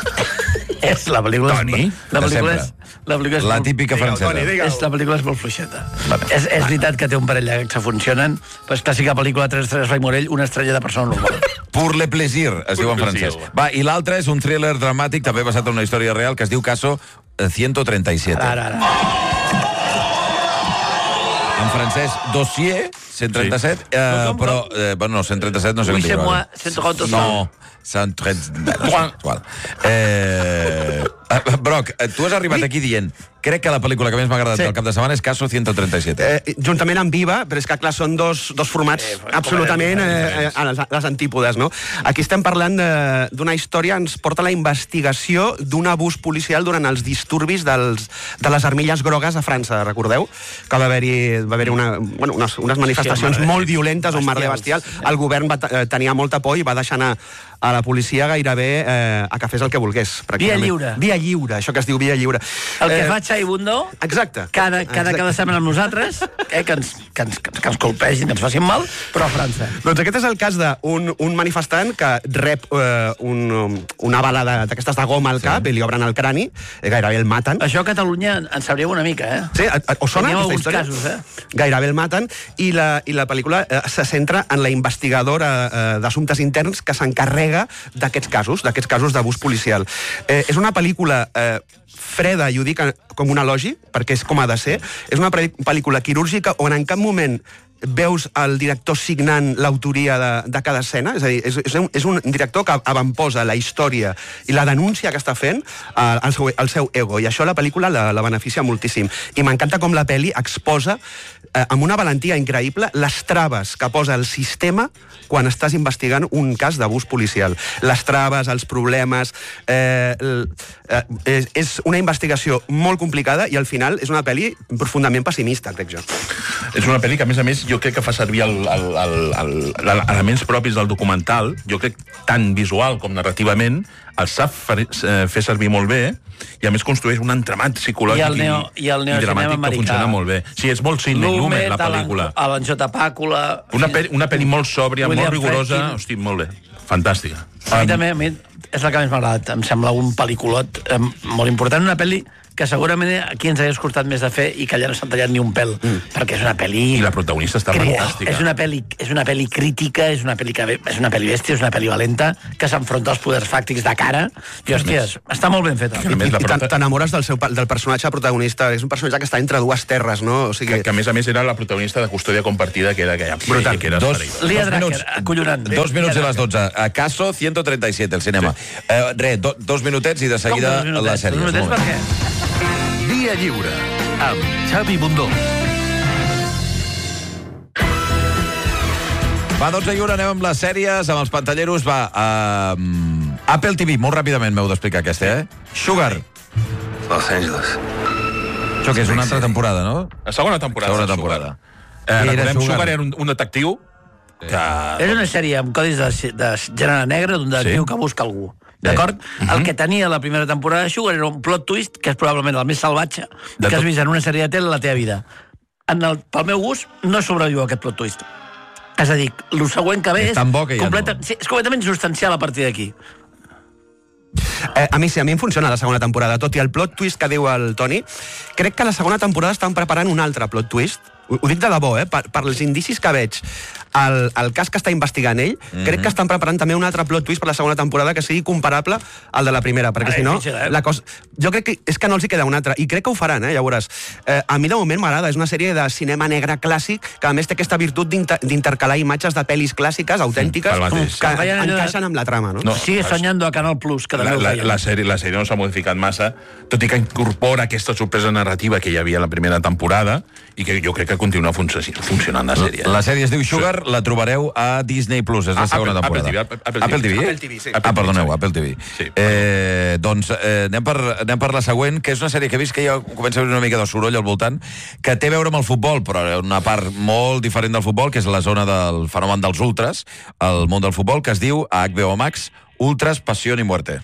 és la pel·lícula... Toni, la de pel·lícula sempre. és... La pel·lícula és La molt- típica francesa. Toni, digue-ho. És, la pel·lícula és molt fluixeta. Vale. És, és veritat que té un parell de gags que funcionen, però és clàssica pel·lícula tres estrelles Rai Morell, una estrella de persona normal. Pour le plaisir, es diu en plaisir. francès. Va, i l'altre és un thriller dramàtic, també basat en una història real, que es diu Caso ciento treinta y siete. Ara, ara. En francès, Dossier cent trenta-set, sí. eh, Com, com, però... Eh, bueno, no, cent trenta-set no sé Oui, com c'est dir-ho. moi, cent trenta-set. No, cent trenta... Bueno, igual. Eh, eh, Broc, eh, tu has arribat aquí dient crec que la pel·lícula que més m'ha agradat Sí. del cap de setmana és Caso ciento treinta y siete. Eh, juntament amb Viva, però és que clar, són dos, dos formats Eh, absolutament completament eh, a les, a les antípodes, no? Aquí estem parlant de- d'una història, ens porta la investigació d'un abús policial durant els disturbis dels, de les armilles grogues a França, recordeu? Que va haver-hi va haver una, bueno, unes, unes manifestacions Sí, home, molt violentes, un merder bestial. El govern va, eh, tenia molta por i va deixar anar a la policia gairebé eh, a que fes el que volgués. pràcticament. Via lliure. Via lliure, això que es diu via lliure. El que Eh, fa Xavi Bundó, Exacte. cada, cada, Exacte. cada setmana amb nosaltres, eh, que, ens, que, ens, que ens colpegin, que ens facin mal, però a França. Doncs aquest és el cas d'un un manifestant que rep eh, un, una bala de- d'aquestes de, de goma al cap sí. i li obren el crani, eh, gairebé el maten. Això a Catalunya en sabríem una mica, eh? Sí, a- a- us sona Teníem aquesta alguns història? casos, eh? Gairebé el maten, i la, i la pel·lícula eh, se centra en la investigadora eh, d'assumptes interns que s'encarrega d'aquests casos, d'aquests casos d'abús policial. Eh, és una pel·lícula eh, freda, i ho dic com un elogi, perquè és com ha de ser, és una pel·lícula quirúrgica on en cap moment veus el director signant l'autoria de, de cada escena, és a dir, és, és, un, és un director que avantposa la història i la denúncia que està fent al, al, seu, al seu ego, i això la pel·lícula la, la beneficia moltíssim. I m'encanta com la pel·li exposa eh, amb una valentia increïble les traves que posa el sistema quan estàs investigant un cas d'abús policial. Les traves, els problemes... Eh, el, eh, és, és una investigació molt complicada i al final és una pel·li profundament pessimista, crec jo. és una pel·li que, a més a més, jo crec que fa servir el, el, el, el, el, elements propis del documental, jo crec tant visual com narrativament, el sap fer, fer servir molt bé, i a més construeix un entramat psicològic I el neo, i el i dramàtic que funciona molt bé. Sí, és molt Sidney Lumet, la pel·lícula. Alan J. Pakula... Una, pe una pel·li molt sòbria, William molt rigorosa, Friedkin. hosti, molt bé, fantàstica. A mi també, a mi és la que més m'ha agradat. Em sembla un pel·lículot eh, molt important, una pel·li que segurament aquí ens hagués costat més de fer i que allà no s'ha tallat ni un pèl, mm. perquè és una pel·li... I la protagonista està cri... fantàstica. És una pel·li, és una pel·li crítica, és una pel·li, que... és una pel·li bèstia, és una pel·li valenta, que s'enfronta als poders fàctics de cara, i hòsties, està molt ben feta. I, i, i t'enamores del, seu, del personatge protagonista, és un personatge que està entre dues terres, no? O sigui... que, que a més a més era la protagonista de Custòdia Compartida, que era aquella... Brutal. Que era dos, Lia dos Dracker, minuts, acollonant. Dos minuts i les dotze. Acaso ciento treinta y siete, el cinema. Sí. Eh, re, do, dos minutets i de seguida dos minutets? la sèrie. Dos minutets per què? Via Lliure, amb Xavi Bundó. Va, dotze i una, anem amb les sèries, amb els pantalleros. Va, uh, Apple T V, molt ràpidament m'heu d'explicar aquesta, eh? Sugar. Los Angeles. Això que és una altra temporada, no? La segona temporada. Segona temporada. Eh, recordem, Sugar. Sugar era un, un detectiu que... És una sèrie amb codis de, de gènere negre d'un detectiu Sí. que busca algú. D'acord? Uh-huh. El que tenia la primera temporada de Sugar era un plot twist que és probablement el més salvatge De que has tot. vist en una sèrie de tele a la teva vida. En el, pel meu gust, no sobreviu aquest plot twist. És a dir, el següent que ve És és, tan bo que ja completa, no. sí, és completament substancial a partir d'aquí. Eh, a mi sí, a mi em funciona la segona temporada. Tot i el plot twist que diu el Toni, crec que la segona temporada estan preparant un altre plot twist. Ho, ho dic de debò, eh? Per, per els indicis que veig, el, el cas que està investigant ell, mm-hmm. crec que estan preparant també un altre plot twist per la segona temporada que sigui comparable al de la primera, perquè Ah, si no, difícil, eh? la cosa... Jo crec que és que no els hi queda un altre, i crec que ho faran, eh? Ja ho veuràs. Eh, a mi de moment m'agrada, és una sèrie de cinema negre clàssic que a més té aquesta virtut d'inter d'intercalar imatges de pel·lis clàssiques, autèntiques, pel mateix. que Feien allò de- encaixen amb la trama, no? No. Sigue soñando a Canal Plus, que La, també ho la, feien. la, sèrie, la sèrie no s'ha modificat massa, tot i que incorpora aquesta sorpresa narrativa que hi havia a la primera temporada i que jo crec que continua funcionant, funcionant la sèrie. La sèrie es diu Sugar, sí. La trobareu a Disney Plus, és la Ah, segona Apple- temporada. Apple T V, Apple T V. Apple T V, sí. Ah, perdoneu, Apple T V. Sí. Eh, doncs eh, anem, per, anem per la següent, que és una sèrie que he vist que ja comença a haver una mica de soroll al voltant, que té a veure amb el futbol, però una part molt diferent del futbol, que és la zona del fenomen dels ultras, el món del futbol, que es diu a H B O Max, Ultras, Pasión y Muerte.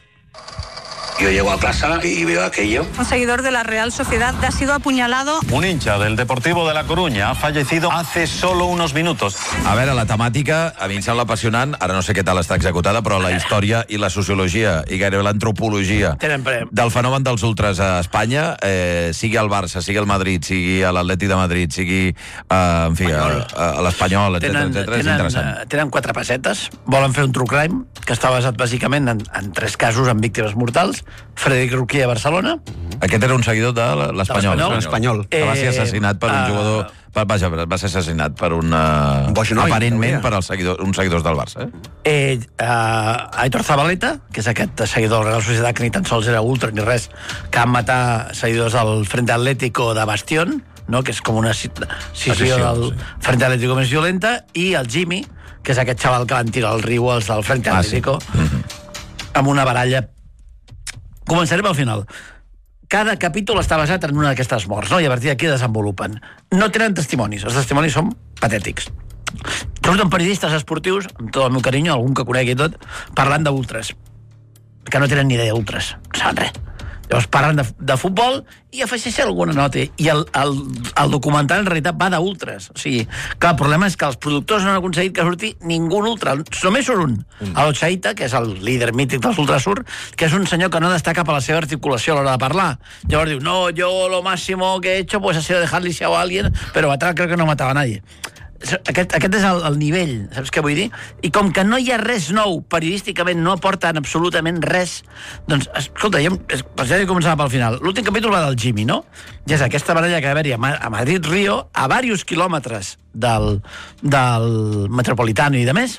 Yo llego a casa y veo aquello. Un seguidor de la Real Sociedad ha sido apuñalado. Un hincha del Deportivo de La Coruña ha fallecido hace solo unos minutos. A veure, la temàtica a mi em sembla apassionant, ara no sé què tal està executada, però la història i la sociologia i gairebé l'antropologia Tenen pre... del fenomen dels ultras a Espanya, eh, sigui el Barça, sigui el Madrid, sigui l'Atlètic de Madrid, sigui, eh, en fi, a, a l'Espanyol, etcètera, Tenen, etcètera, és tenen, interessant. eh, tenen quatre pessetes, volen fer un true crime que està basat bàsicament en, en tres casos amb víctimes mortals. Frederic Ruquier a Barcelona. Aquest era un seguidor de l'Espanyol. De l'Espanyol. L'Espanyol. Que va ser Eh, assassinat per un uh, jugador... Per, vaja, va ser assassinat per un... Uh, Un boig noi, aparentment hauria. per als seguidor, uns seguidors del Barça. Eh? Eh, uh, Aitor Zabaleta, que és aquest seguidor de la Real Societat, que ni tan sols era ultra ni res, que van matar seguidors del Frente Atlético de Bastión, no? Que és com una scissió del sí. Frente Atlético més violenta, i el Jimmy, que és aquest xaval que van tirar al riu els del Frente Ah, sí. Atlético, Mm-hmm. amb una baralla. Començarem al final. Cada capítol està basat en una d'aquestes morts, no? I a partir d'aquí desenvolupen. No tenen testimonis, els testimonis són patètics. Surten periodistes esportius, amb tot el meu carinyo, algun que conegui i tot, parlant d'ultres, que no tenen ni idea d'ultres, no saben res. Llavors parlen de, de futbol i afegeixen alguna nota. I el, el, el documental en realitat va d'ultres. O sigui, clar, el problema és que els productors no han aconseguit que surti ningú ultra. Només surt un. Mm. El Chaita, que és el líder mític dels ultrasur, que és un senyor que no destaca per la seva articulació a l'hora de parlar. Llavors diu, no, yo lo máximo que he hecho pues ha sido dejar lisiado a alguien, pero atrás creo que no mataba a nadie. Aquest, aquest és el, el nivell, saps què vull dir? I com que no hi ha res nou, periodísticament no aporten absolutament res, doncs, escolta, jo, per ja començava pel final. L'últim capítol va del Jimmy, no? Ja és aquesta baralla que va haver-hi a, Ma a Madrid-Rio, a diversos quilòmetres del, del Metropolitano i de més.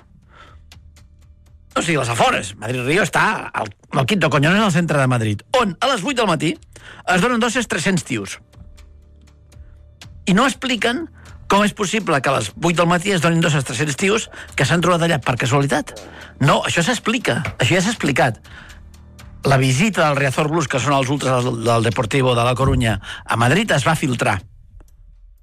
O sigui, les afores. Madrid-Rio està al, al Quinto Coñones, al centre de Madrid, on a les vuit del matí es donen dos tres-cents tios. I no expliquen com és possible que a les vuit del matí es donin dos tres-cents tios que s'han trobat allà per casualitat. No, això s'explica, això ja s'ha explicat. La visita del Riazor Blues, que són els ultras del, del Deportivo de La Coruña, a Madrid es va filtrar.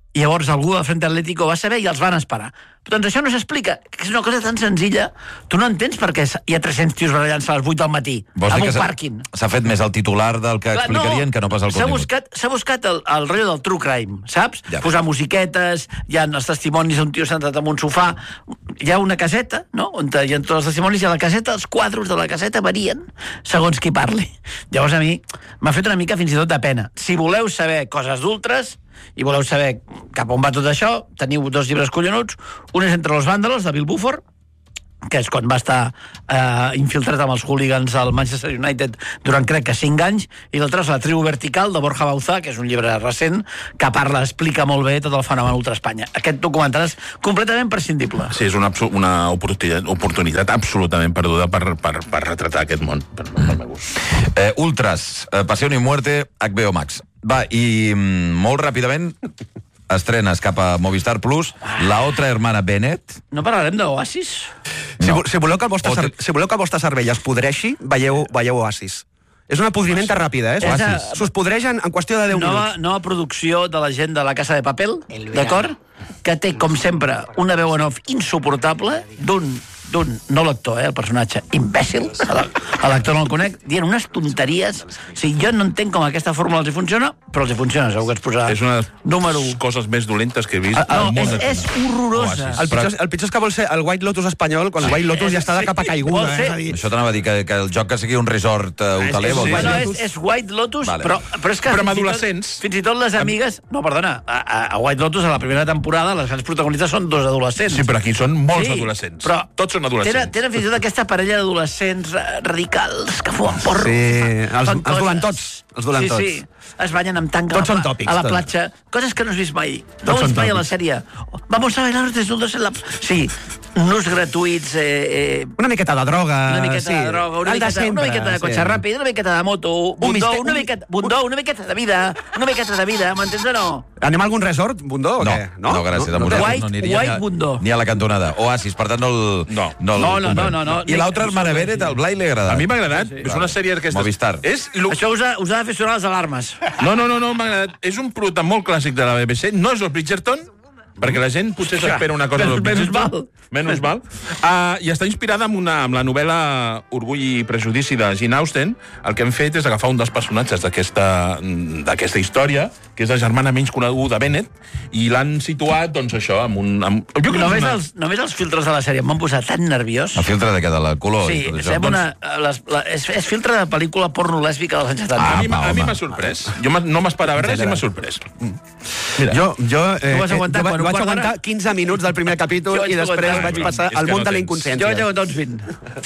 i llavors algú del Frente Atlético va saber i els van esperar. Doncs això no s'explica, que és una cosa tan senzilla. Tu no entens per què hi ha tres-cents tios barallant-se a les vuit del matí, Vols amb dir un que pàrquing. S'ha fet més el titular del que Clar, explicarien que no pas el S'ha contingut. buscat, s'ha buscat el, el rotllo del true crime, saps? Ja. Posar musiquetes, hi ha els testimonis d'un tio sentat en un sofà, hi ha una caseta, no?, on hi ha tots els testimonis, i a la caseta, els quadros de la caseta varien segons qui parli. Llavors a mi m'ha fet una mica fins i tot de pena. Si voleu saber coses d'ultres i voleu saber cap on va tot això, teniu dos llibres collonuts. Un és Entre los vándalos, de Bill Buford, que és quan va estar eh, infiltrat amb els hooligans al Manchester United durant, crec que, cinc anys, i l'altre és La tribu vertical, de Borja Bauzá, que és un llibre recent, que parla, explica molt bé tot el fenomen Ultra Espanya. Aquest documental és completament prescindible. Sí, és una, una oportunitat, oportunitat absolutament perduda per, per, per retratar aquest món, per, per meu gust. Eh, Ultras, eh, Pasión y Muerte, H B O Max. Va, i mm, molt ràpidament estrenes cap a Movistar Plus, La otra hermana Bennett. No parlarem d'Oasis? Si, vo- si, voleu que el vostre, O cer- te- si voleu que el vostre cervell es podreixi, veieu, veieu Oasis. És una podrimenta ràpida, eh? És a- Oasis. S'us podreixen en qüestió de deu Nova, minuts. nova producció de la gent de La Casa de Papel, d'acord? Que té, com sempre, una veu en off insuportable d'un d'un, no l'actor, eh, el personatge, imbècil, a la- a l'actor no el conec, dient unes tonteries. O sigui, jo no entenc com aquesta fórmula els hi funciona, però els hi funciona, segur que es posarà És una de número les u. coses més dolentes que he vist Ah, al no, món. és, del és cinema. horrorosa. Oasis. El pitjor, és- el pitjor és que vol ser el White Lotus espanyol, quan el White Lotus ja està de capa Vol caiguda. ser- Eh? És a dir, Això t'anava a dir, que, que el joc que sigui un resort eh, hoteler, vol Sí, dir... bueno, és, és White Lotus, Vale. però, però és que... Però amb fins i tot- adolescents. Fins i tot les amigues... No, perdona, a, a White Lotus, a la primera temporada, les grans protagonistes són dos adolescents. Sí, però aquí són molts Sí, adolescents. però Tots són adolescents. Tenen, tenen fins i tot aquesta parella d'adolescents eh, radicals que fumen porro. Sí, els- fan els coses. dolentots, els dolentots. Sí, sí, es banyen amb tanga Tots a la, són tòpics, a la tots. platja. Coses que no has vist mai. No Tots ho has són vist mai a la tòpics. sèrie. Oh, vamos a bailar desnudos en la... Sí, nus gratuïts... Eh, eh, Una miqueta de droga. una miqueta sí. de droga, una El de miqueta, sempre, una miqueta de cotxe sí. ràpid, una miqueta de moto, bundó, mister- una un- miqueta, bundó, una miqueta de vida, una miqueta de vida, m'entens o no? Anem a algun resort, Bundó, o No, què? no, no gràcies. No, no, White- no aniria White ni a, Bundó. ni a la cantonada. Oasis, per tant, no el... No. el No, no, comprem. no, no, no. I l'altra hermana Bennett, al Blai li ha agradat. A mi m'ha agradat. Sí, sí. És una sèrie d'aquestes... Movistar. És lo... Això us ha, us ha de fer sonar les alarmes. No, no, no, no m'ha agradat. És un producte molt clàssic de la B B C. No és el Bridgerton, perquè la gent potser s'espera una cosa del Menys Bridgerton. mal. Menys mal. Uh, I està inspirada en, una, en la novel·la Orgull i prejudici de Jane Austen. El que hem fet és agafar un dels personatges d'aquesta d'aquesta història, que és la germana menys coneguda Bennett, i l'han situat, doncs, això, amb un... Amb... Jo crec que Només és una... els, només els filtres de la sèrie m'han posat tan nerviós. El filtre de què? De la color? Sí, i tot això? sembla una, Doncs, les, la, és, és filtre de pel·lícula porno lèsbica dels anys setanta. A mi, Apa, a mi home. m'ha sorprès. Jo m'ha- no m'esperava res i m'ha sorprès. Mira. Jo, jo, eh, Tu vas aguantar jo va- quan, un vaig quart d'hora? aguantar quinze minuts del primer capítol Jo vaig i després aguantar vaig vint. passar És al que món no de la tens. inconsciència. Jo ja doncs vint.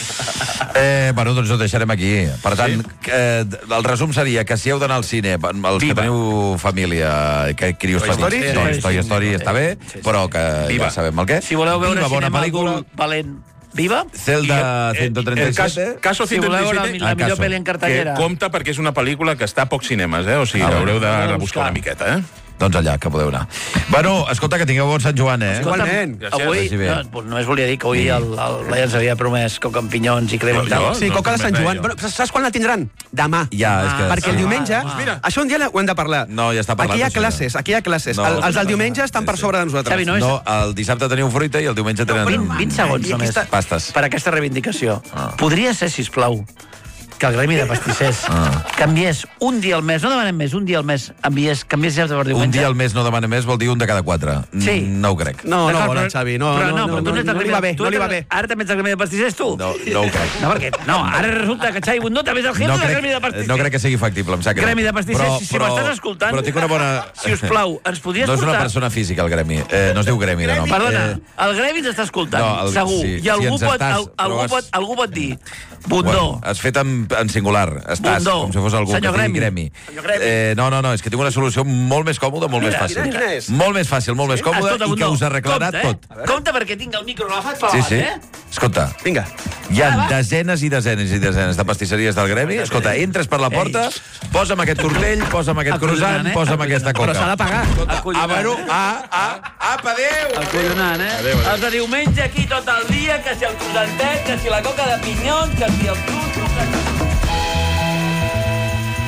Eh, bueno, doncs ho deixarem aquí. Per tant, sí? eh, el resum seria que si heu d'anar al cine, els que Viva. teniu família, que crios Toy Story? petits, Sí, doncs sí, Toy sí, Story sí, està sí, bé, sí, sí. però que Viva. ja sabem el què. Si voleu veure Viva, bona cinema pel·lícula. adult valent, viva. Zelda I, eh, ciento treinta y el cas, siete. Caso Si voleu veure ciento treinta y siete, la Ah, millor Caso. pel·li en que cartellera. compta perquè és una pel·lícula que està a pocs cinemes, eh? O sigui, Ah, ah, bueno. haureu de Heu de rebuscar buscar. una miqueta, eh? Doncs allà, que podeu anar. Bueno, escolta, que tingueu bon Sant Joan, eh? Escolta'm, Igualment. Gràcies. avui, Vagi bé. no, només volia dir que avui el, el Blai ens havia promès coca amb pinyons i crema i Jo- tal. jo? Sí, No, coca de no Sant me Joan. deia. Però saps quan la tindran? Demà. Ja, és que... Perquè el sí. diumenge... Ah, mira. Això un dia ho hem de parlar. No, ja està parlat, Aquí hi ha això, ja. classes, aquí hi ha classes. No, El, els no, del no, diumenge no. estan per Sí, sobre de nosaltres. Xavi, no és... No, el dissabte teniu fruita i el diumenge tenen... vint, vint segons I aquí només. està- Pastes. Per aquesta reivindicació. Ah. Podria ser, sisplau, que el Gremi de Pastissers Ah. canviés un dia al mes, no demanem més, un dia al mes, enviés, canviés ja per diumenge. Un dia al mes no demana més, vol dir un de cada quatre. Sí. Mm, No ho crec. No, no, D'acord, vol, però- el Xavi. No, però no, no, però tu no, ets no, el li Gremi- va bé, tu no li ets va el- bé. Ara també ets el Gremi de Pastissers, tu? No, no ho crec. No, perquè, no, ara resulta que Xavi Bundó també és el jefe No del Gremi de crec, Pastissers. no crec que sigui factible, em sap greu. Gremi de Pastissers, si m'estàs escoltant, Però tinc una bona... si us plau, ens podries No és una portar- persona física, el Gremi. Eh, no es diu Gremi, de nom. Perdona, Eh, el Gremi ens està escoltant, No, el- segur. sí, I algú, si ens pot, estàs, al, algú, però has- pot, algú pot dir, Bundó, Bueno, has fet en, en singular. Estàs, Bundó. com si fos algú Senyor que digui Gremi. Gremi. Senyor Gremi. Eh, no, no, no, és que tinc una solució molt més còmoda, molt Mira, més fàcil. quina- quina és? Molt més fàcil, molt més còmoda Escolta, i que Bundó, us arreglarà compte, tot. Eh? Compte perquè tinc el micro agafat per Sí, davant, sí. eh? Escolta, Vinga. hi ha Ah, va. desenes i desenes i desenes de pastisseries del Gremi. Escolta, entres per la porta, posa'm aquest tortell, posa'm aquest Acollonant, croissant, eh? posa'm aquesta coca. Però s'ha de pagar. Escolta, Acollonant. a veure, a, a, apa, adéu! Acollonant, eh? Els de diumenge aquí tot el dia, que si el croissantet, que si la coca de pinyons, que si el truco, que si...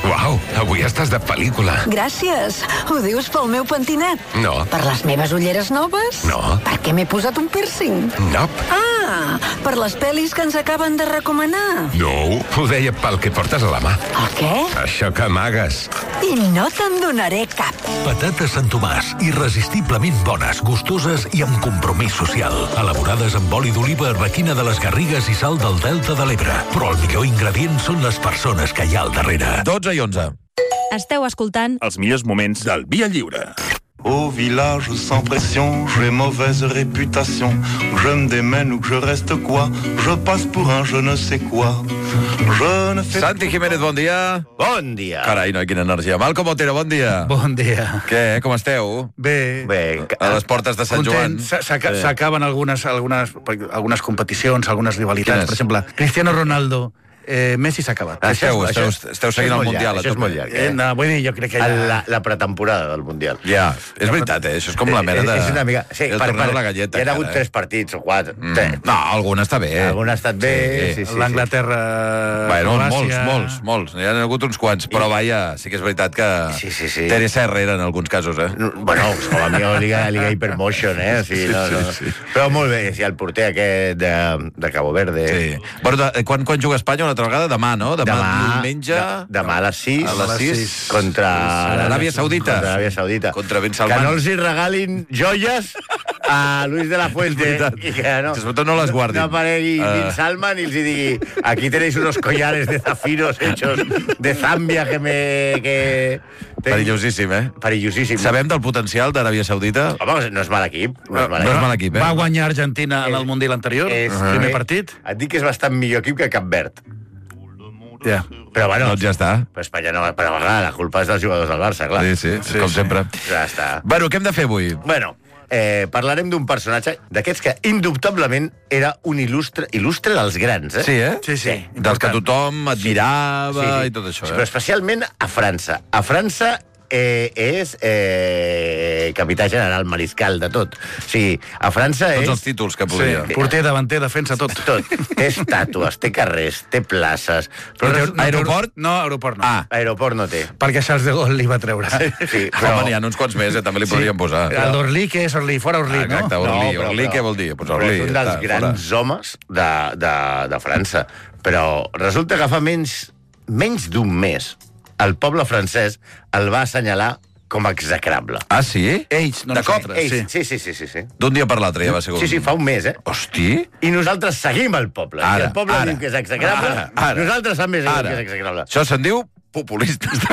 Uau, avui estàs de pel·lícula. Gràcies. Ho dius pel meu pentinat? No. Per les meves ulleres noves? No. Perquè m'he posat un piercing? No. Ah, per les pel·lis que ens acaben de recomanar? No, ho deia pel que portes a la mà. El què? Això que amagues. I no te'n donaré cap. Patates Sant Tomàs, irresistiblement bones, gustoses i amb compromís social. Elaborades amb oli d'oliva, arbequina de les Garrigues i sal del Delta de l'Ebre. Però el millor ingredient són les persones que hi ha al darrere. dotze i onze. Esteu escoltant Els millors moments del Via Lliure. Au village sans pression, j'ai mauvaise réputation. Je me démène ou que je reste quoi? Je passe pour un je ne sais quoi. Je ne fais... Santi Jiménez, bon dia. Bon dia. Carai, noi, quina energia. Malcom Otero, bon dia. Bon dia. Què, com esteu? Bé. Bé. A les portes de Sant Joan. S'acaben algunes, algunes, algunes competicions, algunes rivalitats. Quines? Per exemple, Cristiano Ronaldo, eh, Messi s'ha acabat. Ah, esteu, esteu, esteu seguint el Mundial. Això és molt llarg. Eh, no, vull dir, jo crec que ja... La, la pretemporada del Mundial. Ja, és veritat, eh? Això és com la mena de... És una mica... Sí, el per, torneo per, de la galleta. Hi ha hagut cara, tres partits o quatre. Mm. No, algun està bé. Algun ha estat bé, sí, sí, sí. L'Anglaterra... Bueno, molts, molts, molts. N'hi ha hagut uns quants, però vaja, sí que és veritat que... Sí, sí, sí. Teresa Herrera en alguns casos, eh? Bueno, com a millor Liga, Liga Hypermotion, eh? O sigui, no, no. Sí, sí. Però molt bé, si el porter aquest de, de Cabo Verde... Sí. Bueno, de, quan, quan juga Espanya una altra vegada? Demà, no? Demà, Demà, diumenge... de, demà a les sis. A les sis. Contra... L'Aràbia Saudita. Contra l'Aràbia Saudita. Contra Ben Salman. Que no els hi regalin joies a Luis de la Fuente. I que no, que sobretot no les guardin. No aparegui Uh. Ben Salman i els hi digui aquí tenéis unos collares de zafiros hechos de Zambia que me... Que... Perillosíssim, eh? Perillosíssim. Sabem del potencial d'Aràbia Saudita? Home, no és mal equip. No és mal No equip. és mal equip, eh? Va guanyar Argentina en el Mundial anterior, És, el primer eh, partit. Et dic que és bastant millor equip que Cap Verd. Ja. Però bueno, Doncs ja està. però Espanya no, però a vegades la culpa és dels jugadors del Barça, clar. Sí, sí, sí com sí. sempre. Ja està. Bueno, què hem de fer avui? Bueno, eh, parlarem d'un personatge d'aquests que indubtablement era un il·lustre, il·lustre dels grans, eh? Sí, eh? Sí, sí. Dels que tothom admirava Sí, sí. i tot això, Sí, però eh? especialment a França. A França eh, és eh, capità general, mariscal de tot. O sigui, a França Tots és... els títols que podia. Sí. Porter, davanter, defensa, tot. Tot. Té estàtues, té carrers, té places... Però Però no, aeroport? No, aeroport no. Ah, aeroport no té. Perquè Charles de Gaulle li va treure. Sí, però... Home, n'hi ha uns quants més, eh? També li podríem posar. El d'Orly, què és Orly? Fora Orly, no? Exacte, Orly. No, però- Orly, però- què vol dir? Pues Però Orly, és un dels està, grans homes de, de, de França. Però resulta que fa menys, menys d'un mes el poble francès el va assenyalar com a execrable. Ah, sí? Ells, no De cop? nosaltres. Ells, sí, sí, sí, sí, sí. D'un dia per l'altre ja va ser com... Sí, sí, fa un mes, eh? Hosti! I nosaltres seguim el poble. Ara, I el poble ara. diu que és execrable, Ara, ara. nosaltres també diem Ara. que és execrable. Això se'n diu populistes.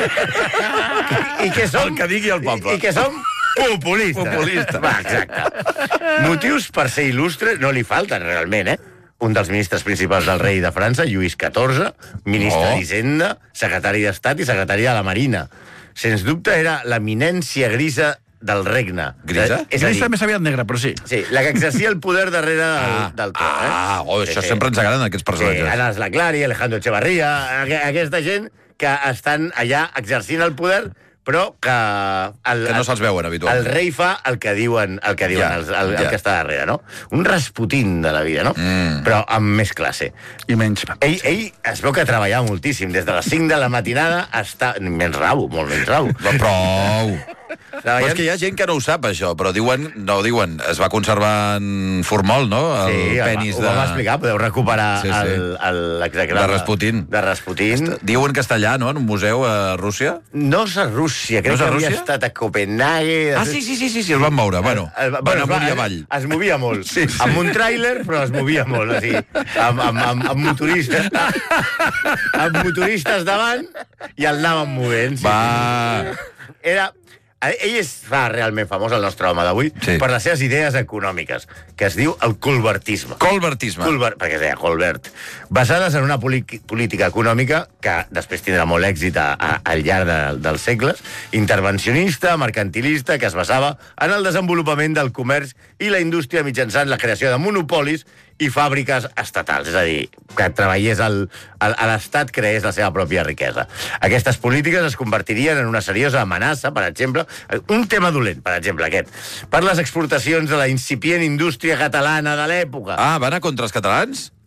I que som... El que digui el poble. I, i que som populistes. Populistes. Va, exacte. Motius per ser il·lustre no li falten, realment, eh? Un dels ministres principals del rei de França, Lluís catorze, ministre Oh. d'Hisenda, secretari d'Estat i secretari de la Marina. Sens dubte era l'eminència grisa del regne. Grisa? És a dir, Gris més aviat negra, però sí. sí, la que exercia el poder darrere del, Ah, del tron. Eh? ah, oh, això sempre ens agraden, aquests Sí, personatges. Anas Laclari, Alejandro Echevarría, aqu- aquesta gent que estan allà exercint el poder, però que... El, Que no se'ls veuen, habitualment. El rei fa el que diuen, el que, diuen Ja, els, el, el ja. que està darrere, no? Un Rasputín de la vida, no? Mm. Però amb més classe. I menys. Ell, ell es veu que treballava moltíssim. Des de les cinc de la matinada està... Menys rabo, molt menys rabo. Va, prou! Però Treballant... és que hi ha gent que no ho sap, això, però diuen, no ho diuen, es va conservar en formol, no? El Sí, penis ho de... vam explicar, podeu recuperar Sí, sí. el- el- l'execrable... De Rasputin. De Rasputin. Diuen que està allà, no?, en un museu a Rússia. No és a Rússia, crec No és a que havia Rússia? estat a Copenhague... Ah, sí, sí, sí, sí, sí, el van moure. Bueno, El- van bueno, es va- amunt i avall. Es movia molt. Sí, sí. Amb un tràiler, però es movia molt. O sigui, amb, amb, amb, amb motoristes amb motoristes davant i el anàvem movent. Sí. Va... Era... Ell es fa realment famós, el nostre home d'avui, Sí. per les seves idees econòmiques, que es diu el colbertisme. Colbertisme. Colbert, perquè es deia Colbert. Basades en una política econòmica que després tindrà molt èxit a, a, al llarg de, dels segles, intervencionista, mercantilista, que es basava en el desenvolupament del comerç i la indústria mitjançant la creació de monopolis i fàbriques estatals, és a dir, que treballés el, el, a l'Estat creés la seva pròpia riquesa. Aquestes polítiques es convertirien en una seriosa amenaça, per exemple, un tema dolent, per exemple, aquest, per les exportacions de la incipient indústria catalana de l'època. Ah, va anar contra els catalans?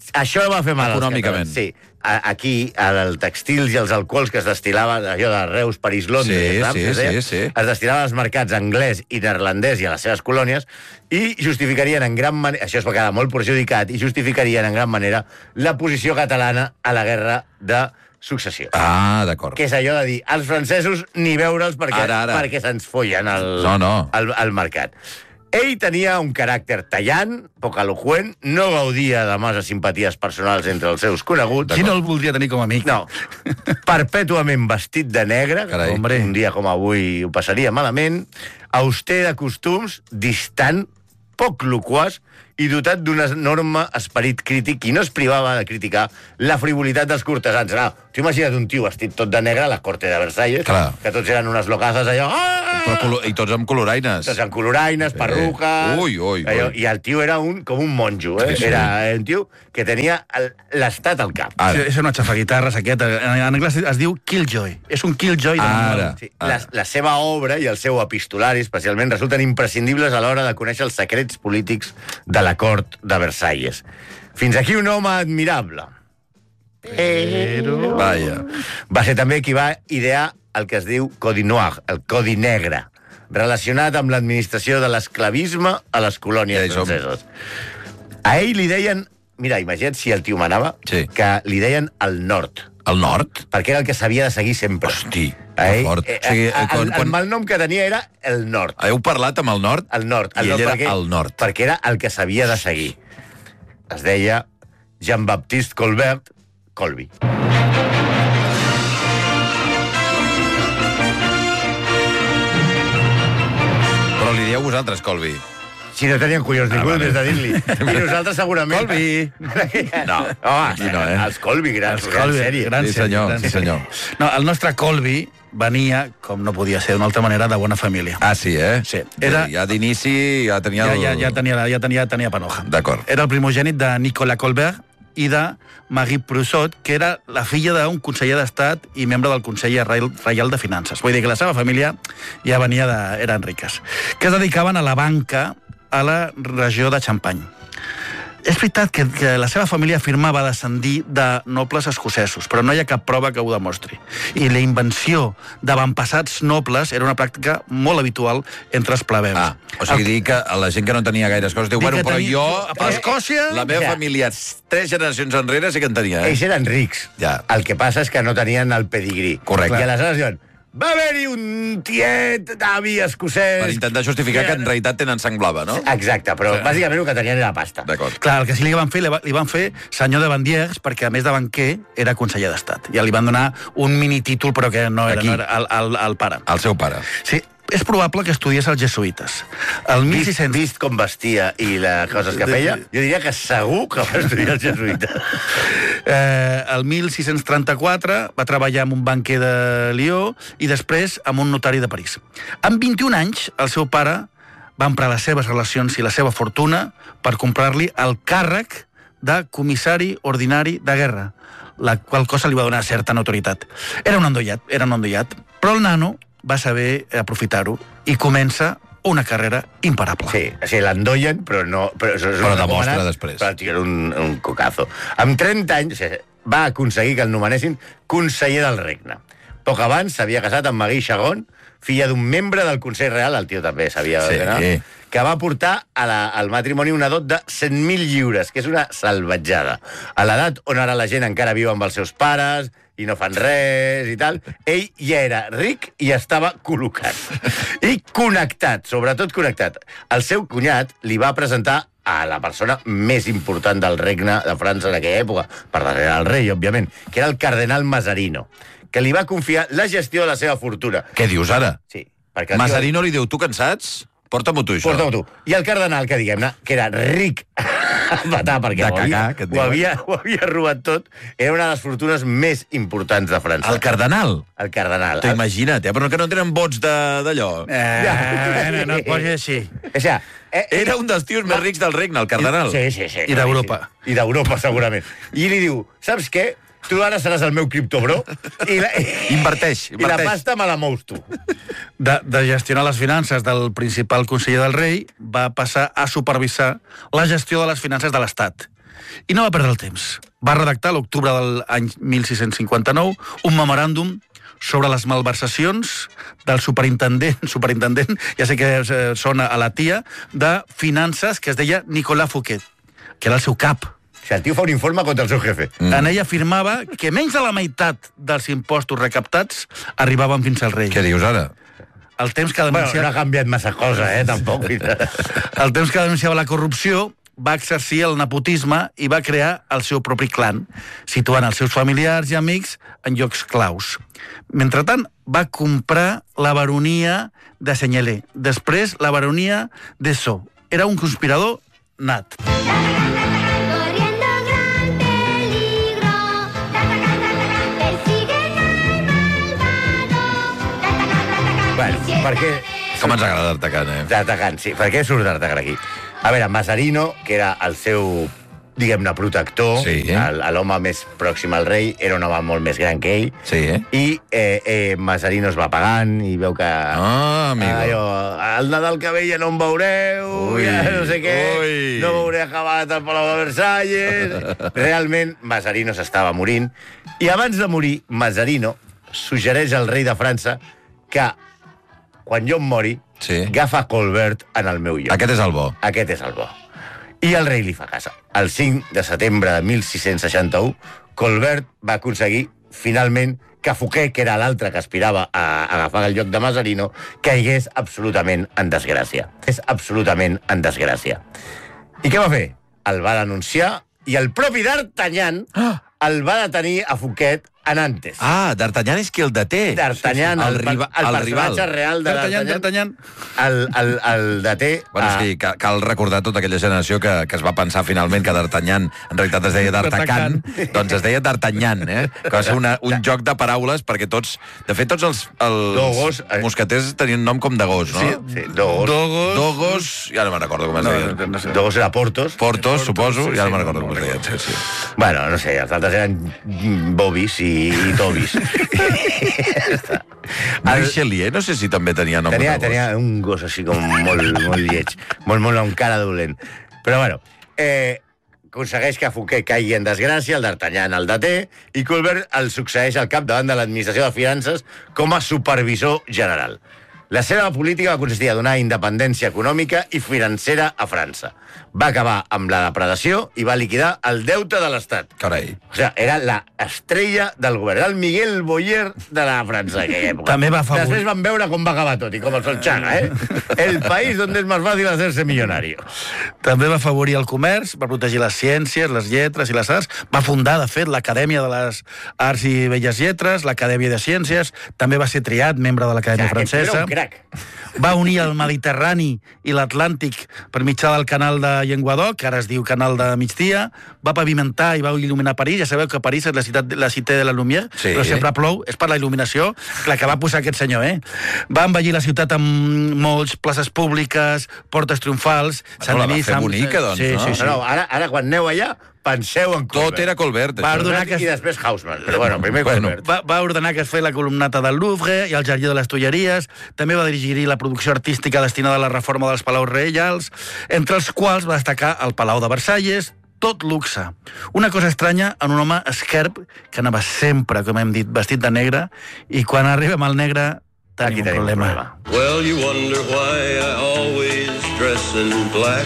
Això va fer mal als Econòmicament. catalans. Sí. Aquí, els textils i els alcohols que es destilaven, allò de Reus, París, Londres, Sí, saps? sí, Es deia, sí, sí. es destinaven als mercats anglès i neerlandès i a les seves colònies i justificarien en gran manera, això es va quedar molt perjudicat, i justificarien en gran manera la posició catalana a la guerra de successió. Ah, d'acord. Que és allò de dir, els francesos ni veure'ls perquè, Ara, ara. perquè se'ns follen al, No, no. al, al mercat. Ell tenia un caràcter tallant, poc eloqüent, no gaudia de massa simpaties personals entre els seus coneguts. Qui no el voldria tenir com a amic? No. Perpètuament vestit de negre, Carai. hombre, un dia com avui ho passaria malament, auster de costums, distant, poc loquaç i dotat d'un enorme esperit crític i no es privava de criticar la frivolitat dels cortesans. Clar, t'ho imagina't un tio vestit tot de negre a la corte de Versalles, Clar. que tots eren unes locazes allò... Ah! Però colo- I tots amb coloraines. Tots amb coloraines, perruques... Ui, ui, allò, ui. I el tio era un, com un monjo, eh? Sí, sí. Era un tio que tenia el- l'estat al cap. Ara. És una xafaguitarres aquest. En en anglès es diu Killjoy. És un Killjoy. de Ara. manual. Sí, la, la seva obra i el seu epistolari, especialment, resulten imprescindibles a l'hora de conèixer els secrets polítics de la cort de Versalles. Fins aquí un home admirable. Però... Vaja. Va ser també qui va idear el que es diu Codi Noir, el Codi Negre, relacionat amb l'administració de l'esclavisme a les colònies Ja hi som. franceses. A ell li deien... Mira, imagina't si el tio manava, Sí. que li deien el nord, El nord? perquè era el que s'havia de seguir sempre. Hosti, A que ell, fort. eh, O sigui, eh, quan- el, el quan- malnom que tenia era el nord. Heu parlat amb el nord? El nord. El I nord ell era perquè, el nord. Perquè era el que s'havia de seguir. Es deia Jean-Baptiste Colbert Colby. Però li dieu vosaltres, Colby. Si no tenien collons ningú, Ah, vale. des de dir-li. I nosaltres segurament... Colby! No, Home, aquí no, eh? els Colby, grans, Els gran Colby, sèrie. gran Sí, sèrie, senyor, gran sí, sèrie. senyor. No, el nostre Colby venia, com no podia ser d'una altra manera, de bona família. Ah, sí, eh? Sí. Era- Ja d'inici ja tenia Ja, el... ja, ja, tenia, ja, tenia, tenia panoja. D'acord. Era el primogènit de Nicolas Colbert i de Marie Prusot, que era la filla d'un conseller d'Estat i membre del Consell Reial, Reial de Finances. Vull dir que la seva família ja venia de... eren riques. Que es dedicaven a la banca a la regió de Champagne. És veritat que, que la seva família afirmava descendir de nobles escocesos, però no hi ha cap prova que ho demostri. I la invenció d'avantpassats nobles era una pràctica molt habitual entre els plebeus. Ah, o sigui, dir que a la gent que no tenia gaires coses diu, Dir bueno, que però tenia- jo... a Escòcia- La meva Ja. família, tres generacions enrere, sí que en tenia, eh? Ells eren rics. Ja. El que passa és que no tenien el pedigrí. Correcte. I aleshores diuen, va haver-hi un tiet d'avi escocès... Per intentar justificar que en realitat tenen sang blava, no? Exacte, però bàsicament el que tenien era pasta. D'acord. Clar, el que sí li van fer, li, va, li van fer senyor de Bandiers, perquè a més de banquer era conseller d'Estat. Ja li van donar un mini títol, però que no era, Aquí. no era el, el, el pare. El seu pare. Sí, és probable que estudiés els jesuïtes. El Vist, 1600... vist com vestia i les coses que feia, jo diria que segur que va estudiar els jesuïtes. Eh, el mil sis-cents trenta-quatre va treballar amb un banquer de Lió i després amb un notari de París. Amb vint-i-un anys, el seu pare va emprar les seves relacions i la seva fortuna per comprar-li el càrrec de comissari ordinari de guerra, la qual cosa li va donar certa notoritat. Era un endollat, era un endollat, però el nano va saber aprofitar-ho i comença una carrera imparable. Sí, o sigui, l'endollen, però no... Però, això és Però una demostra recomanat, després. Però el tio era un, un cocazo. Amb trenta anys, o sigui, va aconseguir que el nomenessin conseller del regne. Poc abans s'havia casat amb Marie Chagon, filla d'un membre del Consell Real, el tio també sabia Sí. no? que va portar a la, al matrimoni una dot de cent mil lliures, que és una salvatjada. A l'edat on ara la gent encara viu amb els seus pares i no fan res i tal, ell ja era ric i estava col·locat. I connectat, sobretot connectat. El seu cunyat li va presentar a la persona més important del regne de França en aquella època, per darrere del rei, òbviament, que era el cardenal Mazarino, que li va confiar la gestió de la seva fortuna. Què dius ara? Sí. Perquè el tio- Mazarino li diu, tu cansats? Porta-m'ho tu, això. Porta-ho tu. I el cardenal, que diguem-ne, que era ric a matar, perquè De ho, havia, cagar, que et ho, diuen. havia, ho havia robat tot, era una de les fortunes més importants de França. El cardenal? El cardenal. T'ho imagina't, eh? Però que no tenen vots de- d'allò. Eh, no, no et posis així. O sigui, eh, Era un dels tios més rics del regne, el cardenal. Sí, sí, sí. I d'Europa. I d'Europa, segurament. I li diu, saps què? Tu ara seràs el meu criptobro i la, Inverteix, i la inverteix. pasta me la mous tu. De, de gestionar les finances del principal conseller del rei, va passar a supervisar la gestió de les finances de l'Estat. I no va perdre el temps. Va redactar a l'octubre de l'any mil sis-cents cinquanta-nou un memoràndum sobre les malversacions del superintendent, superintendent, ja sé que sona a la tia, de finances que es deia Nicolas Fouquet, que era el seu cap. O sigui, el tio fa un informe contra el seu jefe. Mm. En ella afirmava que menys de la meitat dels impostos recaptats arribaven fins al rei. Què dius ara? El temps que denunciava... Bueno, no ha canviat massa cosa, eh, tampoc. El temps que denunciava la corrupció va exercir el nepotisme i va crear el seu propi clan, situant els seus familiars i amics en llocs claus. Mentrestant, va comprar la baronia de Seignelay, després la baronia de Sceaux. Era un conspirador nat. Bueno, per què... Com ens agrada d'Artacan, eh? D'Artacan, sí. Per què surt d'Artacan aquí? A veure, Mazarino, que era el seu, diguem-ne, protector, sí, eh? l'home més pròxim al rei, era un home molt més gran que ell, sí, eh? i eh, eh, Mazarino es va pagant i veu que... Ah, amigo. Allò, el Nadal que ve ja no em veureu, ui, ja no sé què, ui. No m'hauré acabat al Palau de Versalles... Realment, Mazarino s'estava morint, i abans de morir, Mazarino suggereix al rei de França que quan jo em mori, sí. agafa Colbert en el meu lloc. Aquest és el bo. Aquest és el bo. I el rei li fa casa. El cinc de setembre de mil sis-cents seixanta-u, Colbert va aconseguir, finalment, que Fouquet, que era l'altre que aspirava a agafar el lloc de Mazarino, caigués absolutament en desgràcia. És absolutament en desgràcia. I què va fer? El va denunciar i el propi D'Artagnan el va detenir a Fouquet a Nantes. Ah, D'Artagnan és qui el deté. D'Artagnan, el, el, riba, el, el personatge rival. real de D'Artagnan. D'Artagnan. El, el, el deté... Bueno, és que cal, cal recordar tota aquella generació que, que es va pensar finalment que D'Artagnan en realitat es deia D'Artacan, doncs es deia D'Artagnan, eh? Que va ser una, un joc de paraules perquè tots... De fet, tots els, els Dogos, eh? mosqueters tenien nom com de gos, no? Sí, sí, Dogos. Dogos. Dogos, ja no me'n recordo com es no, deia. No, no sé. Dogos era Portos. Portos, suposo, sí, ja no sí, me'n recordo no, com es deia. Sí, sí. Bueno, no sé, els altres eren Bobis i, i Tobis. El Richelieu, no sé si també tenia nom tenia, de gos. Tenia un gos així com molt, molt lleig, molt, molt amb cara dolent. Però bueno, eh, aconsegueix que Fouquet caigui en desgràcia, el D'Artagnan el deté, i Colbert el succeeix al cap davant de l'administració de finances com a supervisor general. La seva política va consistir a donar independència econòmica i financera a França. Va acabar amb la depredació i va liquidar el deute de l'Estat. Carai. O sigui, era la estrella del govern. Era el Miguel Boyer de la França en aquella època. També va favorir... Després van veure com va acabar tot, i com el Solchaga, eh? El país on és més fàcil hacer-se millonario. També va afavorir el comerç, va protegir les ciències, les lletres i les arts. Va fundar, de fet, l'Acadèmia de les Arts i Belles Lletres, l'Acadèmia de Ciències. També va ser triat membre de l'Acadèmia O sigui, aquest Francesa. era un crac. Va unir el Mediterrani i l'Atlàntic per mitjà del canal de Llenguadoc, que ara es diu Canal de Migdia. Va pavimentar i va il·luminar París. Ja sabeu que París és la ciutat, la cité de la Lumière, sí. Però sempre plou. És per la il·luminació la que va posar aquest senyor, eh? Va embellir la ciutat amb molts places públiques, portes triomfals... Bueno, la va fer bonica, doncs, sí, no? Sí, sí. No, no, ara, ara quan aneu allà, penseu en Colbert. Tot era Colbert. Va ordenar que... I després Haussmann, però bueno, primer bueno, Colbert. Va, va ordenar que es feia la columnata del Louvre i el Jardí de les Tulleries. També va dirigir la producció artística destinada a la reforma dels palaus reials, entre els quals va destacar el Palau de Versalles, tot luxe. Una cosa estranya en un home esquerp que anava sempre, com hem dit, vestit de negre, i quan arriba amb el negre tenim, Aquí un, tenim problema. un problema. Well, you wonder why I always dress in black.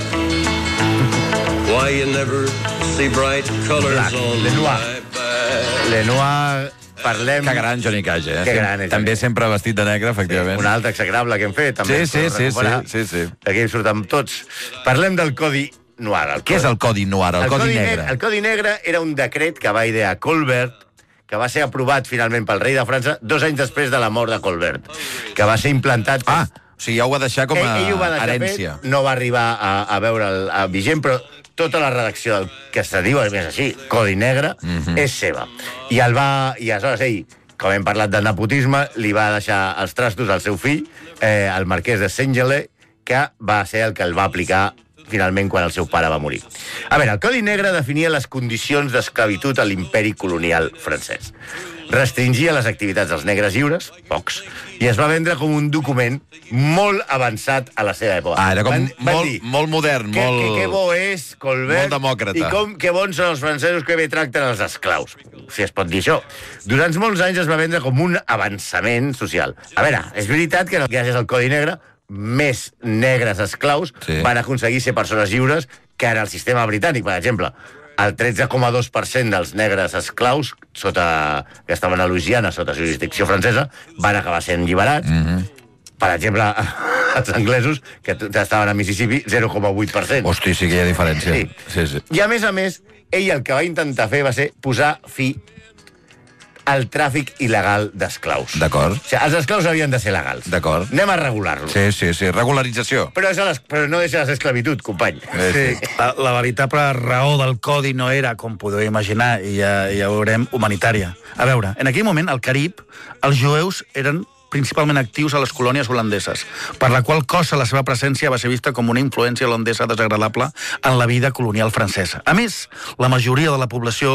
Why you never see bright colors Black. on Lenoir. my back. Lenoir, parlem... Que gran Johnny Cash, eh? Que gran és també Johnny. sempre vestit de negre, efectivament. Sí, un altre execrable que hem fet, també. Sí, sí, sí, sí, sí, sí. Aquí en surten tots. Parlem del Codi Noir. El Què és el Codi Noir, el, el Codi, Codi Negre? El Codi Negre era un decret que va idear Colbert, que va ser aprovat finalment pel rei de França dos anys després de la mort de Colbert, que va ser implantat... Ah, o sigui, ja ho va deixar com a ell, ell ho va deixar herència. Fet, no va arribar a, a veure el a vigent, però tota la redacció del que se diu, és més així, Codi Negre, Mhm. és seva. I el va... I aleshores ell, com hem parlat de nepotisme, li va deixar els trastos al seu fill, eh, el marquès de Seignelay, que va ser el que el va aplicar finalment quan el seu pare va morir. A veure, el Codi Negre definia les condicions d'esclavitud a l'imperi colonial francès. restringia les activitats dels negres lliures, pocs, i es va vendre com un document molt avançat a la seva època. Ah, era com van, van molt, dir, molt modern, que, molt... Que, que bo és, Colbert, molt demòcrata. i com, que bons són els francesos que bé tracten els esclaus, si es pot dir això. Durant molts anys es va vendre com un avançament social. A veure, és veritat que gràcies al Codi Negre més negres esclaus sí. van aconseguir ser persones lliures que en el sistema britànic, per exemple. El tretze coma dos per cent dels negres esclaus sota, que estaven a Louisiana sota jurisdicció francesa van acabar sent alliberats. Mm-hmm. Per exemple, els anglesos, que estaven a Mississippi, zero coma vuit per cent. Hosti, sí que hi ha diferència. Sí. Sí, sí. I a més a més, ell el que va intentar fer va ser posar fi al tràfic il·legal d'esclaus. D'acord. O sigui, els esclaus havien de ser legals. D'acord. Anem a regular-los. Sí, sí, sí, regularització. Però, és però no deixa de ser esclavitud, company. Sí, la, la veritable raó del codi no era, com podeu imaginar, i ja, ja ho veurem, humanitària. A veure, en aquell moment, al Carib, els jueus eren principalment actius a les colònies holandeses, per la qual cosa la seva presència va ser vista com una influència holandesa desagradable en la vida colonial francesa. A més, la majoria de la població